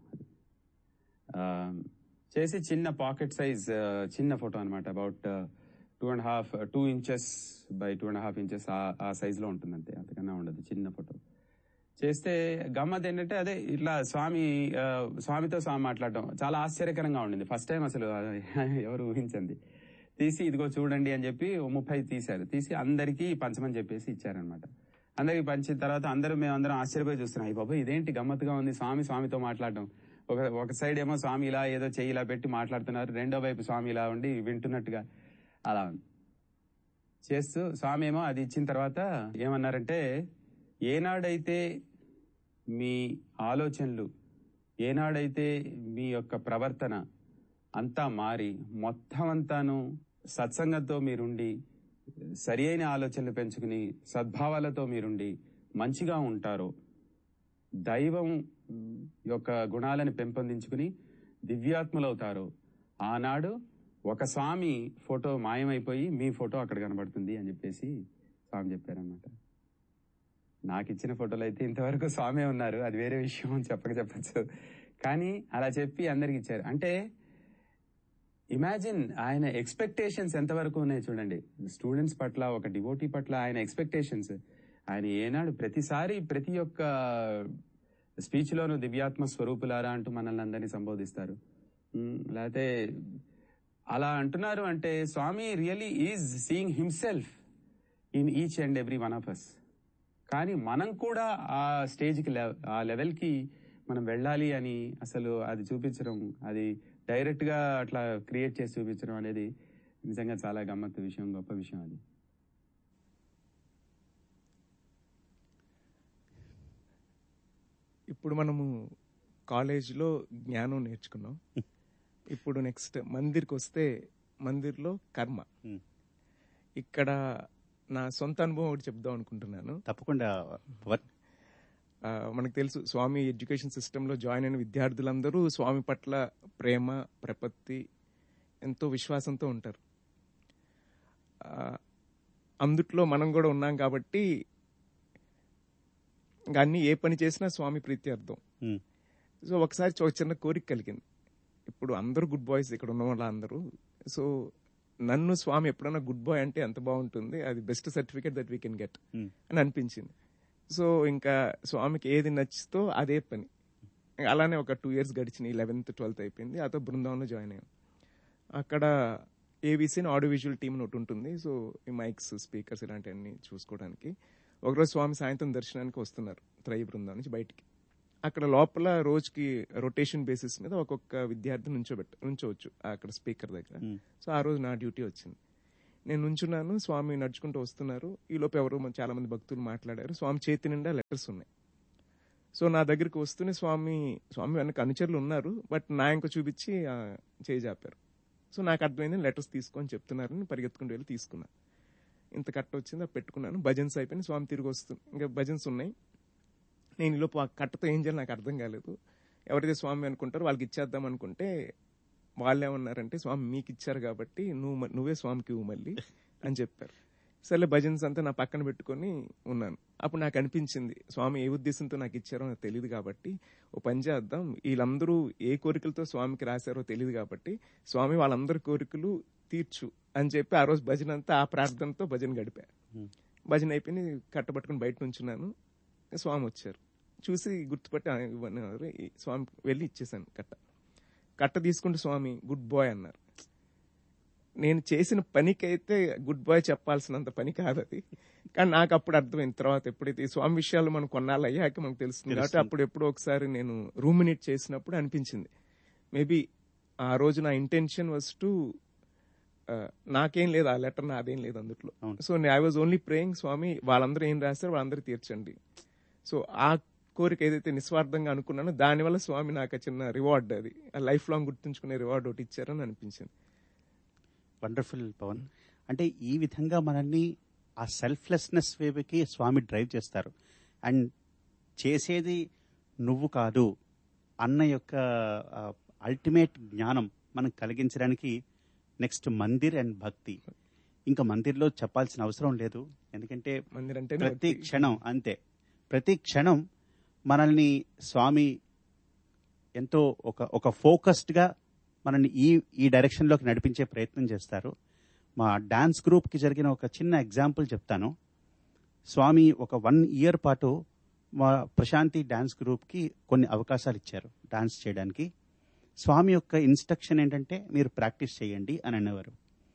చేసి చిన్న పాకెట్ సైజ్ చిన్న ఫోటో అనమాట. About two and half two inches by two and half inches ఆ సైజ్ లో ఉంటుంది, అంతే, అంతకన్నా ఉండదు, చిన్న ఫోటో చేస్తే గమ్మత్ ఏంటంటే అదే ఇట్లా స్వామి స్వామితో స్వామి మాట్లాడడం చాలా ఆశ్చర్యకరంగా ఉండింది. ఫస్ట్ టైం అసలు ఎవరు ఊహించింది. తీసి ఇదిగో చూడండి అని చెప్పి ముప్పై తీశారు. తీసి అందరికీ పంచమని చెప్పేసి ఇచ్చారనమాట. అందరికి పంచిన తర్వాత అందరూ మేమందరం ఆశ్చర్యపోయి చూస్తున్నాం, ఈ బాబా ఇదేంటి గమ్మత్తుగా ఉంది, స్వామి స్వామితో మాట్లాడడం. ఒక ఒక సైడ్ ఏమో స్వామి ఇలా ఏదో చెయ్యి ఇలా పెట్టి మాట్లాడుతున్నారు, రెండో వైపు స్వామి ఇలా ఉండి వింటున్నట్టుగా అలా ఉంది చేస్తూ. స్వామి ఏమో అది ఇచ్చిన తర్వాత ఏమన్నారంటే, ఏనాడైతే మీ ఆలోచనలు, ఏనాడైతే మీ యొక్క ప్రవర్తన అంతా మారి మొత్తం అంతాను సత్సంగంతో మీరుండి సరి అయిన ఆలోచనలు పెంచుకుని సద్భావాలతో మీరుండి మంచిగా ఉంటారో, దైవం యొక్క గుణాలను పెంపొందించుకుని దివ్యాత్ములవుతారో, ఆనాడు ఒక స్వామి ఫోటో మాయమైపోయి మీ ఫోటో అక్కడ కనబడుతుంది అని చెప్పేసి స్వామి చెప్పారనమాట. నాకు ఇచ్చిన ఫోటోలు అయితే ఇంతవరకు స్వామి ఉన్నారు, అది వేరే విషయం, చెప్పక చెప్పచ్చు. కానీ అలా చెప్పి అందరికి ఇచ్చారు. అంటే ఇమాజిన్ ఆయన ఎక్స్పెక్టేషన్స్ ఎంతవరకు ఉన్నాయి చూడండి స్టూడెంట్స్ పట్ల, ఒక డివోటీ పట్ల ఆయన ఎక్స్పెక్టేషన్స్. ఆయన ఏనాడు ప్రతిసారి ప్రతి ఒక్క స్పీచ్ లోను దివ్యాత్మ స్వరూపులారా అంటూ మనల్ని అందరినీ సంబోధిస్తారు. లేకపోతే అలా అంటున్నారు అంటే స్వామి really is seeing himself in each and every one of us. కానీ మనం కూడా ఆ స్టేజ్కి ఆ లెవెల్కి మనం వెళ్ళాలి అని అసలు అది చూపించడం, అది డైరెక్ట్ గా అట్లా క్రియేట్ చేసి చూపించడం అనేది నిజంగా చాలా గమ్మత్తు విషయం, గొప్ప విషయం అది. ఇప్పుడు మనము కాలేజ్లో జ్ఞానం నేర్చుకున్నాం. ఇప్పుడు నెక్స్ట్ మందిర్కి వస్తే మందిర్లో కర్మ. Hmm. ఇక్కడ నా సొంత అనుభవం ఒకటి చెప్దాం అనుకుంటున్నాను. తప్పకుండా పవన్. ఆ, మనకు తెలుసు స్వామి ఎడ్యుకేషన్ సిస్టంలో జాయిన్ అయిన విద్యార్థులందరూ స్వామి పట్ల ప్రేమ, ప్రపత్తి, ఎంతో విశ్వాసంతో ఉంటారు. ఆ, అందుట్లో మనం కూడా ఉన్నాం కాబట్టి ఇంకా అన్ని ఏ పని చేసినా స్వామి ప్రీత్యర్థం. Hmm. సో ఒకసారి ఒక చిన్న కోరిక కలిగింది. ఇప్పుడు అందరూ గుడ్ బాయ్స్ ఇక్కడ ఉన్న వాళ్ళ అందరూ. సో నన్ను స్వామి ఎప్పుడైనా గుడ్ బాయ్ అంటే ఎంత బాగుంటుంది, అది best certificate that we can get Hmm. అని అనిపించింది. సో ఇంకా స్వామికి ఏది నచ్చితో అదే పని. అలానే ఒక టూ ఇయర్స్ గడిచినాయి. లెవెన్త్ ట్వెల్త్ అయిపోయింది. అతో బృందావనంలో జాయిన్ అయ్యాం. అక్కడ ఏబీసీ ఆడియో విజువల్ టీమ్ ఒకటి ఉంటుంది. సో ఈ మైక్స్, స్పీకర్స్ ఇలాంటివన్నీ చూసుకోవడానికి. ఒకరోజు స్వామి సాయంత్రం దర్శనానికి వస్తున్నారు త్రై బృందావనం నుంచి బయటికి. అక్కడ లోపల రోజుకి రొటేషన్ బేసిస్ మీద ఒక్కొక్క విద్యార్థి నుంచోబెట్ట నుంచోవచ్చు అక్కడ స్పీకర్ దగ్గర. Hmm. సో ఆ రోజు నా డ్యూటీ వచ్చింది. నేను నుంచున్నాను, స్వామి నడుచుకుంటూ వస్తున్నారు. ఈ లోపు ఎవరో చాలా మంది భక్తులు మాట్లాడారు. స్వామి చేతి నిండా లెటర్స్ ఉన్నాయి. సో నా దగ్గరికి వస్తూనే స్వామి స్వామి వెనక అనుచరులు ఉన్నారు, బట్ నా ఇంక చూపించి చేయి చాపారు. సో నాకు అర్థమైంది లెటర్స్ తీసుకొని చెప్తున్నారని పరిగెత్తుకుంటూ వెళ్ళి తీసుకున్నా. ఇంత కట్ట వచ్చింది, అది పెట్టుకున్నాను. భజన్స్ అయిపోయింది. స్వామి తిరిగి వస్తుంది, ఇంకా భజన్స్ ఉన్నాయి. నేను ఈ లోపు ఆ కట్టతో ఏం చేయాలి నాకు అర్థం కాలేదు. ఎవరైతే స్వామి అనుకుంటారో వాళ్ళకి ఇచ్చేద్దాం అనుకుంటే వాళ్ళు ఏమన్నారంటే, స్వామి మీకు ఇచ్చారు కాబట్టి నువ్వు నువ్వే స్వామికి ఇవ్వు మళ్ళీ అని చెప్పారు. సరే భజన్స్ అంతా నా పక్కన పెట్టుకొని ఉన్నాను. అప్పుడు నాకు అనిపించింది స్వామి ఏ ఉద్దేశంతో నాకు ఇచ్చారో నాకు తెలియదు కాబట్టి ఓ పని చేద్దాం, వీళ్ళందరూ ఏ కోరికలతో స్వామికి రాశారో తెలియదు కాబట్టి స్వామి వాళ్ళందరి కోరికలు తీర్చు అని చెప్పి ఆ రోజు భజన అంతా ఆ ప్రార్థనతో భజన గడిపా. భజన అయిపోయి కట్టబట్టుకుని బయట నుంచున్నాను. స్వామి వచ్చారు, చూసి గుర్తుపట్టి ఇవ్వన్నారు. స్వామి వెళ్ళి ఇచ్చేసాను కట్ట. కట్ట తీసుకుంటే స్వామి గుడ్ బాయ్ అన్నారు. నేను చేసిన పనికైతే గుడ్ బాయ్ చెప్పాల్సినంత పని కాదు అది, కానీ నాకు అప్పుడు అర్థమైంది. తర్వాత ఎప్పుడైతే ఈ స్వామి విషయాలు మనం కొన్నాళ్ళు అయ్యాక మనకు తెలుస్తుంది కాబట్టి అప్పుడు ఎప్పుడో ఒకసారి నేను రూమినేట్ చేసినప్పుడు అనిపించింది, మేబీ ఆ రోజు నా ఇంటెన్షన్ వాజ్ టు, నాకేం లేదు ఆ లెటర్, నాదేం లేదు అందుట్లో. So I was only praying స్వామి వాళ్ళందరూ ఏం రాశారో వాళ్ళందరూ తీర్చండి. సో ఆ కోరిక ఏదైతే నిస్వార్థంగా అనుకున్నానో దానివల్ల స్వామి నాకు చిన్న రివార్డ్, అది లైఫ్ లాంగ్ గుర్తుంచుకునే రివార్డ్ ఒకటి ఇచ్చారని అనిపించింది. వండర్ఫుల్ పవన్. అంటే ఈ విధంగా మనల్ని ఆ సెల్ఫ్లెస్నెస్ వేకి స్వామి డ్రైవ్ చేస్తారు. అండ్ చేసేది నువ్వు కాదు అన్న యొక్క అల్టిమేట్ జ్ఞానం మనం కలిగించడానికి నెక్స్ట్ మందిర్ అండ్ భక్తి. ఇంకా మందిర్లో చెప్పాల్సిన అవసరం లేదు, ఎందుకంటే మందిర్ అంటే ప్రతి క్షణం అంతే, ప్రతి క్షణం మనల్ని స్వామి ఎంతో ఒక ఒక ఫోకస్డ్గా మనల్ని ఈ ఈ డైరెక్షన్లోకి నడిపించే ప్రయత్నం చేస్తారు. మా డాన్స్ గ్రూప్కి జరిగిన ఒక చిన్న ఎగ్జాంపుల్ చెప్తాను. స్వామి ఒక వన్ ఇయర్ పాటు మా ప్రశాంతి డాన్స్ గ్రూప్కి కొన్ని అవకాశాలు ఇచ్చారు డాన్స్ చేయడానికి. స్వామి యొక్క ఇన్స్ట్రక్షన్ ఏంటంటే మీరు ప్రాక్టీస్ చేయండి అని అనేవారు.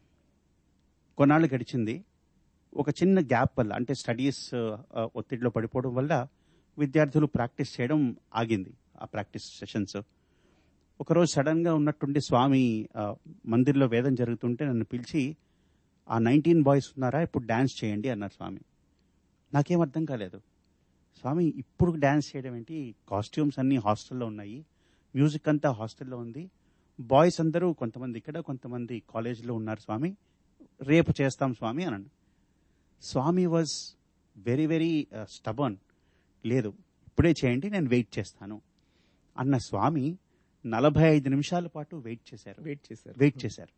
కొన్నాళ్ళు గడిచింది. ఒక చిన్న గ్యాప్ వల్ల, అంటే స్టడీస్ ఒత్తిడిలో పడిపోవడం వల్ల విద్యార్థులు ప్రాక్టీస్ చేయడం ఆగింది, ఆ ప్రాక్టీస్ సెషన్స్. ఒకరోజు సడన్గా ఉన్నట్టుండి స్వామి మందిర్లో వేదం జరుగుతుంటే నన్ను పిలిచి, ఆ నైన్టీన్ బాయ్స్ ఉన్నారా ఇప్పుడు డ్యాన్స్ చేయండి అన్నారు స్వామి. నాకేం అర్థం కాలేదు. స్వామి ఇప్పుడు డ్యాన్స్ చేయడం ఏంటి, కాస్ట్యూమ్స్ అన్నీ హాస్టల్లో ఉన్నాయి, మ్యూజిక్ అంతా హాస్టల్లో ఉంది, బాయ్స్ అందరూ కొంతమంది ఇక్కడ కొంతమంది కాలేజీలో ఉన్నారు స్వామి, రేపు చేస్తాం స్వామి అన్నాను. స్వామి వాజ్ వెరీ వెరీ స్టబర్న్. లేదు ఇప్పుడే చేయండి నేను వెయిట్ చేస్తాను అన్న స్వామి నలభై ఐదు నిమిషాల పాటు వెయిట్ చేశారు వెయిట్ చేశారు వెయిట్ చేశారు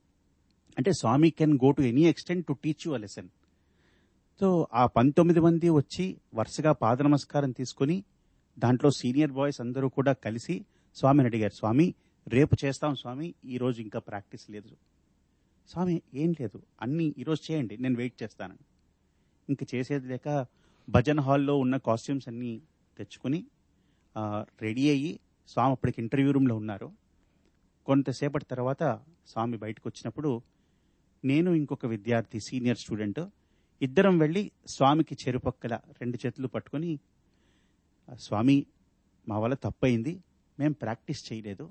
అంటే స్వామి can go to any extent to teach you a lesson. So ఆ పంతొమ్మిది మంది వచ్చి వరుసగా పాద నమస్కారం తీసుకుని దాంట్లో సీనియర్ బాయ్స్ అందరూ కూడా కలిసి స్వామిని అడిగారు, స్వామి రేపు చేస్తాం స్వామి, ఈరోజు ఇంకా ప్రాక్టీస్ లేదు. స్వామి ఏం లేదు, అన్నీ ఈరోజు చేయండి నేను వెయిట్ చేస్తాను. ఇంక చేసేది లేక భజన్ హాల్లో ఉన్న కాస్ట్యూమ్స్ అన్నీ తెచ్చుకుని రెడీ అయ్యి స్వామి అప్పటికి ఇంటర్వ్యూ రూమ్లో ఉన్నారు. కొంతసేపటి తర్వాత స్వామి బయటకు వచ్చినప్పుడు నేను ఇంకొక విద్యార్థి సీనియర్ స్టూడెంట్ ఇద్దరం వెళ్ళి స్వామికి చెరుపక్కల రెండు చేతులు పట్టుకొని, స్వామి మా వల్ల తప్పయింది, మేం ప్రాక్టీస్ చేయలేదు,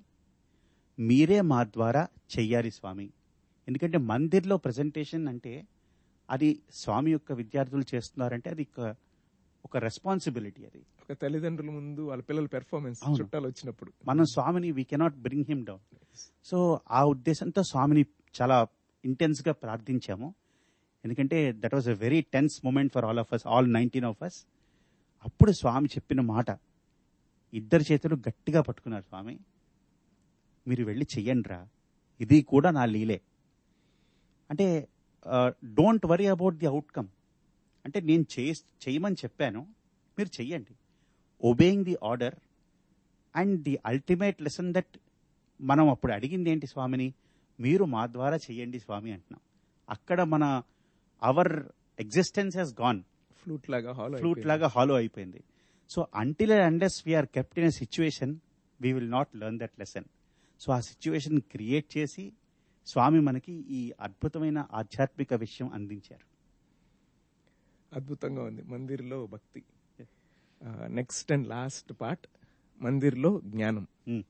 మీరే మా ద్వారా చెయ్యాలి స్వామి. ఎందుకంటే మందిర్లో ప్రజెంటేషన్ అంటే అది స్వామి యొక్క విద్యార్థులు చేస్తున్నారంటే అది ఒక రెస్పాన్సిబిలిటీ, అది ఒక ఒక తల్లిదండ్రుల ముందు వాళ్ళ పిల్లల పెర్ఫార్మెన్స్ అవును. చుట్టాలు వచ్చినప్పుడు మనం స్వామిని we cannot bring him down. So ఆ ఉద్దేశంతో స్వామిని చాలా ఇంటెన్స్ గా ప్రార్థించాము. ఎందుకంటే that was a very tense moment for all of us, all nineteen of us. అప్పుడు స్వామి చెప్పిన మాట, ఇద్దరు చేతులు గట్టిగా పట్టుకున్నారు స్వామి, మీరు వెళ్ళి చెయ్యండి రా, ఇది కూడా నా లీలే. అంటే don't worry about the outcome. అంటే నేను చేయ చేయమని చెప్పాను, మీరు చెయ్యండి. Obeying the order and the ultimate lesson that మనం అప్పుడు అడిగింది ఏంటి స్వామిని, మీరు మా ద్వారా చెయ్యండి స్వామి అంటున్నాం. అక్కడ మన hour existence Hess gone, flute లాగా హాలో ఫ్లూట్ లాగా హాలో అయిపోయింది. So until and unless we are kept in a situation we will not learn that lesson. So ఆ సిచ్యువేషన్ క్రియేట్ చేసి స్వామి మనకి ఈ అద్భుతమైన ఆధ్యాత్మిక విషయం అందించారు. అద్భుతంగా ఉంది. మందిర్లో భక్తి. నెక్స్ట్ అండ్ లాస్ట్ పార్ట్, మందిర్లో జ్ఞానం. Hmm.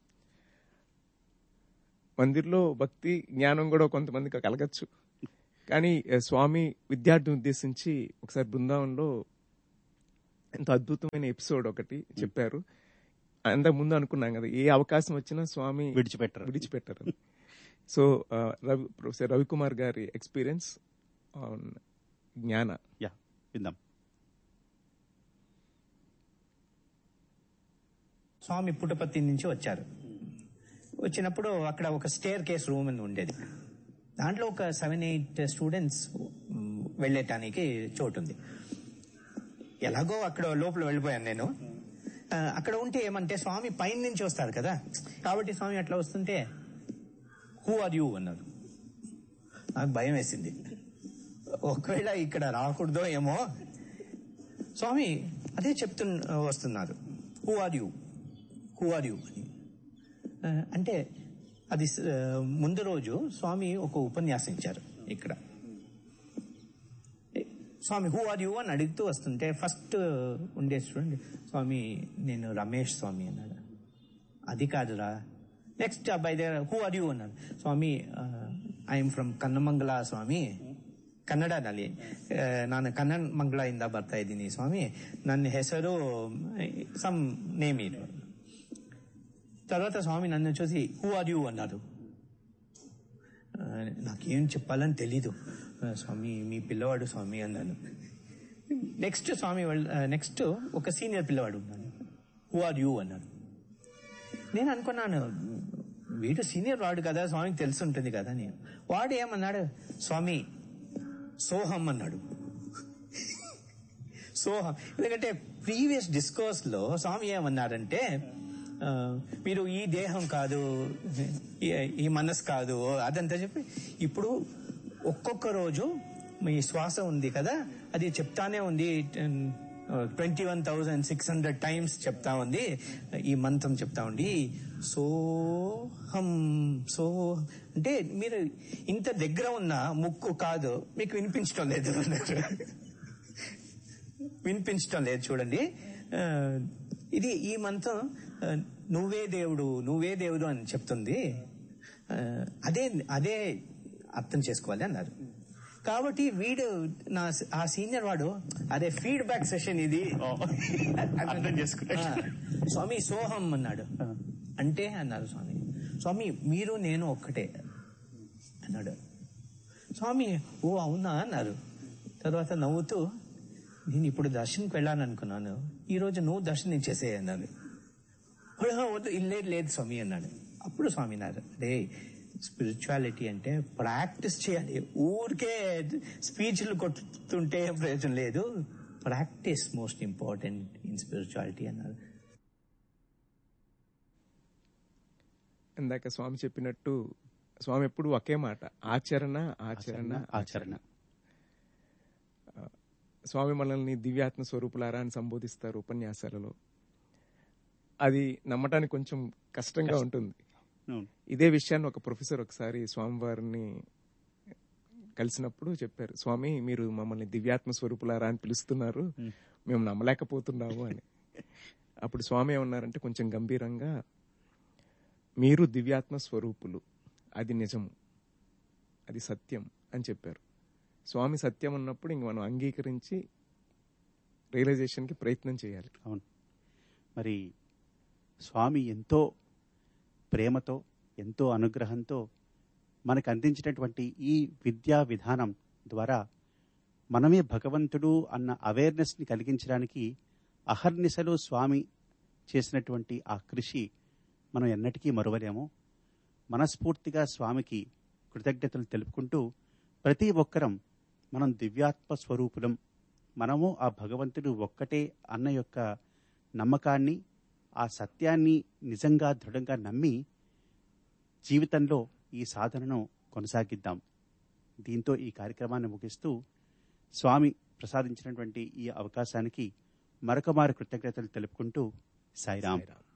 మందిర్లో భక్తి జ్ఞానం కూడా కొంతమందికి కలగచ్చు. కానీ స్వామి విద్యార్థిని ఉద్దేశించి ఒకసారి బృందావనంలో ఎంతో అద్భుతమైన ఎపిసోడ్ ఒకటి చెప్పారు. అంతకు ముందు అనుకున్నాం కదా, ఏ అవకాశం వచ్చినా స్వామి విడిచిపెట్టరు విడిచిపెట్టారు. సో రవి ప్రొఫెసర్ రవికుమార్ గారి ఎక్స్పీరియన్స్ ఆన్ జ్ఞాన. యా, విందాం. స్వామి పుట్టపర్తి నుంచి వచ్చారు. వచ్చినప్పుడు అక్కడ ఒక స్టేర్ కేస్ రూమ్ అని ఉండేది. దాంట్లో ఒక సెవెన్ ఎయిట్ స్టూడెంట్స్ వెళ్ళటానికి చోటు ఉంది. ఎలాగో అక్కడ లోపల వెళ్ళిపోయాను నేను. ఆ, అక్కడ ఉంటే ఏమంటే స్వామి పైన నుంచి వస్తారు కదా, కాబట్టి స్వామి అట్లా వస్తుంటే హూ ఆర్ యూ అన్నారు. నాకు భయం వేసింది, ఒకవేళ ఇక్కడ రాకూడదో ఏమో. స్వామి అదే చెప్తు వస్తున్నారు, who are you who are you అని. ఆ, అంటే అది ఆ, ముందు రోజు స్వామి ఒక ఉపన్యాసం ఇచ్చారు ఇక్కడ. స్వామి హూ ఆర్ యూ అని అడుగుతూ వస్తుంటే ఫస్ట్ ఉండే చూడండి, స్వామి నేను రమేష్ స్వామి అన్నాడు. అది కాదురా. నెక్స్ట్ అబ్బాయి దగ్గర హూ ఆర్ యూ అన్నాడు. స్వామి ఐఎమ్ ఫ్రమ్ కన్నమంగళ స్వామి, ಕನ್ನಡದಲ್ಲಿ ನಾನು ಕನ್ನಮಂಗಳ ಬರ್ತಾ ಇದ್ದೀನಿ ಸ್ವಾಮಿ, ನನ್ನ ಹೆಸರು సమ్ నేమ్ ఇది. తర్వాత స్వామి నన్ను చూసి హూ ఆర్ యూ అన్నారు. నాకేం చెప్పాలని తెలీదు. స్వామి మీ పిల్లవాడు స్వామి అన్నాను. నెక్స్ట్ స్వామి నెక్స్ట్ ఒక సీనియర్ పిల్లవాడు ఉన్నాను, హూ ఆర్ యూ అన్నాడు. నేను అనుకున్నాను వీడు సీనియర్ వాడు కదా, స్వామికి తెలిసి ఉంటుంది కదా అని. వాడు ఏమన్నాడు, స్వామి సోహం అన్నాడు. సోహం. ఎందుకంటే ప్రీవియస్ డిస్కోర్స్ లో స్వామి ఏమన్నారంటే, మీరు ఈ దేహం కాదు, ఈ మనసు కాదు, అదంతా చెప్పి ఇప్పుడు ఒక్కొక్క రోజు మీ శ్వాస ఉంది కదా, అది చెప్తానే ఉంది, twenty one thousand six hundred times చెప్తా ఉంది, ఈ మంత్రం చెప్తా ఉంది, సోహం సో అంటే మీరు ఇంత దగ్గర ఉన్న ముక్కు కాదు, మీకు వినిపించడం లేదు వినిపించడం లేదు చూడండి. ఇది ఈ మంత్రం నువ్వే దేవుడు నువ్వే దేవుడు అని చెప్తుంది, అదే అదే అర్థం చేసుకోవాలి అన్నారు. కాబట్టి వీడు నా ఆ సీనియర్ వాడు అదే ఫీడ్బ్యాక్ సెషన్ ఇది అర్థం చేసుకున్నాడు. స్వామి సోహం అన్నాడు. అంటే అన్నారు స్వామి, స్వామి మీరు నేను ఒక్కటే అన్నాడు. స్వామి ఓ అవునా అన్నారు. తర్వాత నవ్వుతూ, నేను ఇప్పుడు దర్శనంకి వెళ్ళాను అనుకున్నాను, ఈ రోజు నువ్వు దర్శనం ఇచ్చేసే అన్నాడు. వద్దు లేదు లేదు స్వామి అన్నాడు. అప్పుడు స్వామి అన్నారు, రే స్పిరిచువాలిటీ అంటే ప్రాక్టీస్ చేయాలి, ఊరికే స్పీచ్లు కొట్టుతుంటే ప్రయోజనం లేదు, practice most important in spirituality అన్నారు. ఇందాక స్వామి చెప్పినట్టు స్వామి ఎప్పుడు ఒకే మాట, ఆచరణ ఆచరణ ఆచరణ. స్వామి మనల్ని దివ్యాత్మ స్వరూపులారా అని సంబోధిస్తారు ఉపన్యాసాలలో. అది నమ్మటానికి కొంచెం కష్టంగా ఉంటుంది. ఇదే విషయాన్ని ఒక ప్రొఫెసర్ ఒకసారి స్వామివారిని కలిసినప్పుడు చెప్పారు, స్వామి మీరు మమ్మల్ని దివ్యాత్మ స్వరూపులారా అని పిలుస్తున్నారు, మేము నమ్మలేకపోతున్నాము అని. అప్పుడు స్వామి ఏమన్నారంటే కొంచెం గంభీరంగా, మీరు దివ్యాత్మ స్వరూపులు, అది నిజము, అది సత్యం అని చెప్పారు. స్వామి సత్యం ఉన్నప్పుడు ఇంక మనం అంగీకరించి రియలైజేషన్కి ప్రయత్నం చేయాలి. అవును. మరి స్వామి ఎంతో ప్రేమతో ఎంతో అనుగ్రహంతో మనకు అందించినటువంటి ఈ విద్యా విధానం ద్వారా మనమే భగవంతుడు అన్న అవేర్నెస్ని కలిగించడానికి అహర్నిశలు స్వామి చేసినటువంటి ఆ కృషి మనం ఎన్నటికీ మరువలేము. మనస్ఫూర్తిగా స్వామికి కృతజ్ఞతలు తెలుపుకుంటూ ప్రతి ఒక్కరం మనం దివ్యాత్మ స్వరూపులం, మనము ఆ భగవంతుడు ఒక్కటే అన్న యొక్క నమ్మకాన్ని, ఆ సత్యాన్ని నిజంగా దృఢంగా నమ్మి జీవితంలో ఈ సాధనను కొనసాగిద్దాం. దీంతో ఈ కార్యక్రమాన్ని ముగిస్తూ స్వామి ప్రసాదించినటువంటి ఈ అవకాశానికి మరొక మారు కృతజ్ఞతలు తెలుపుకుంటూ సాయిరాం.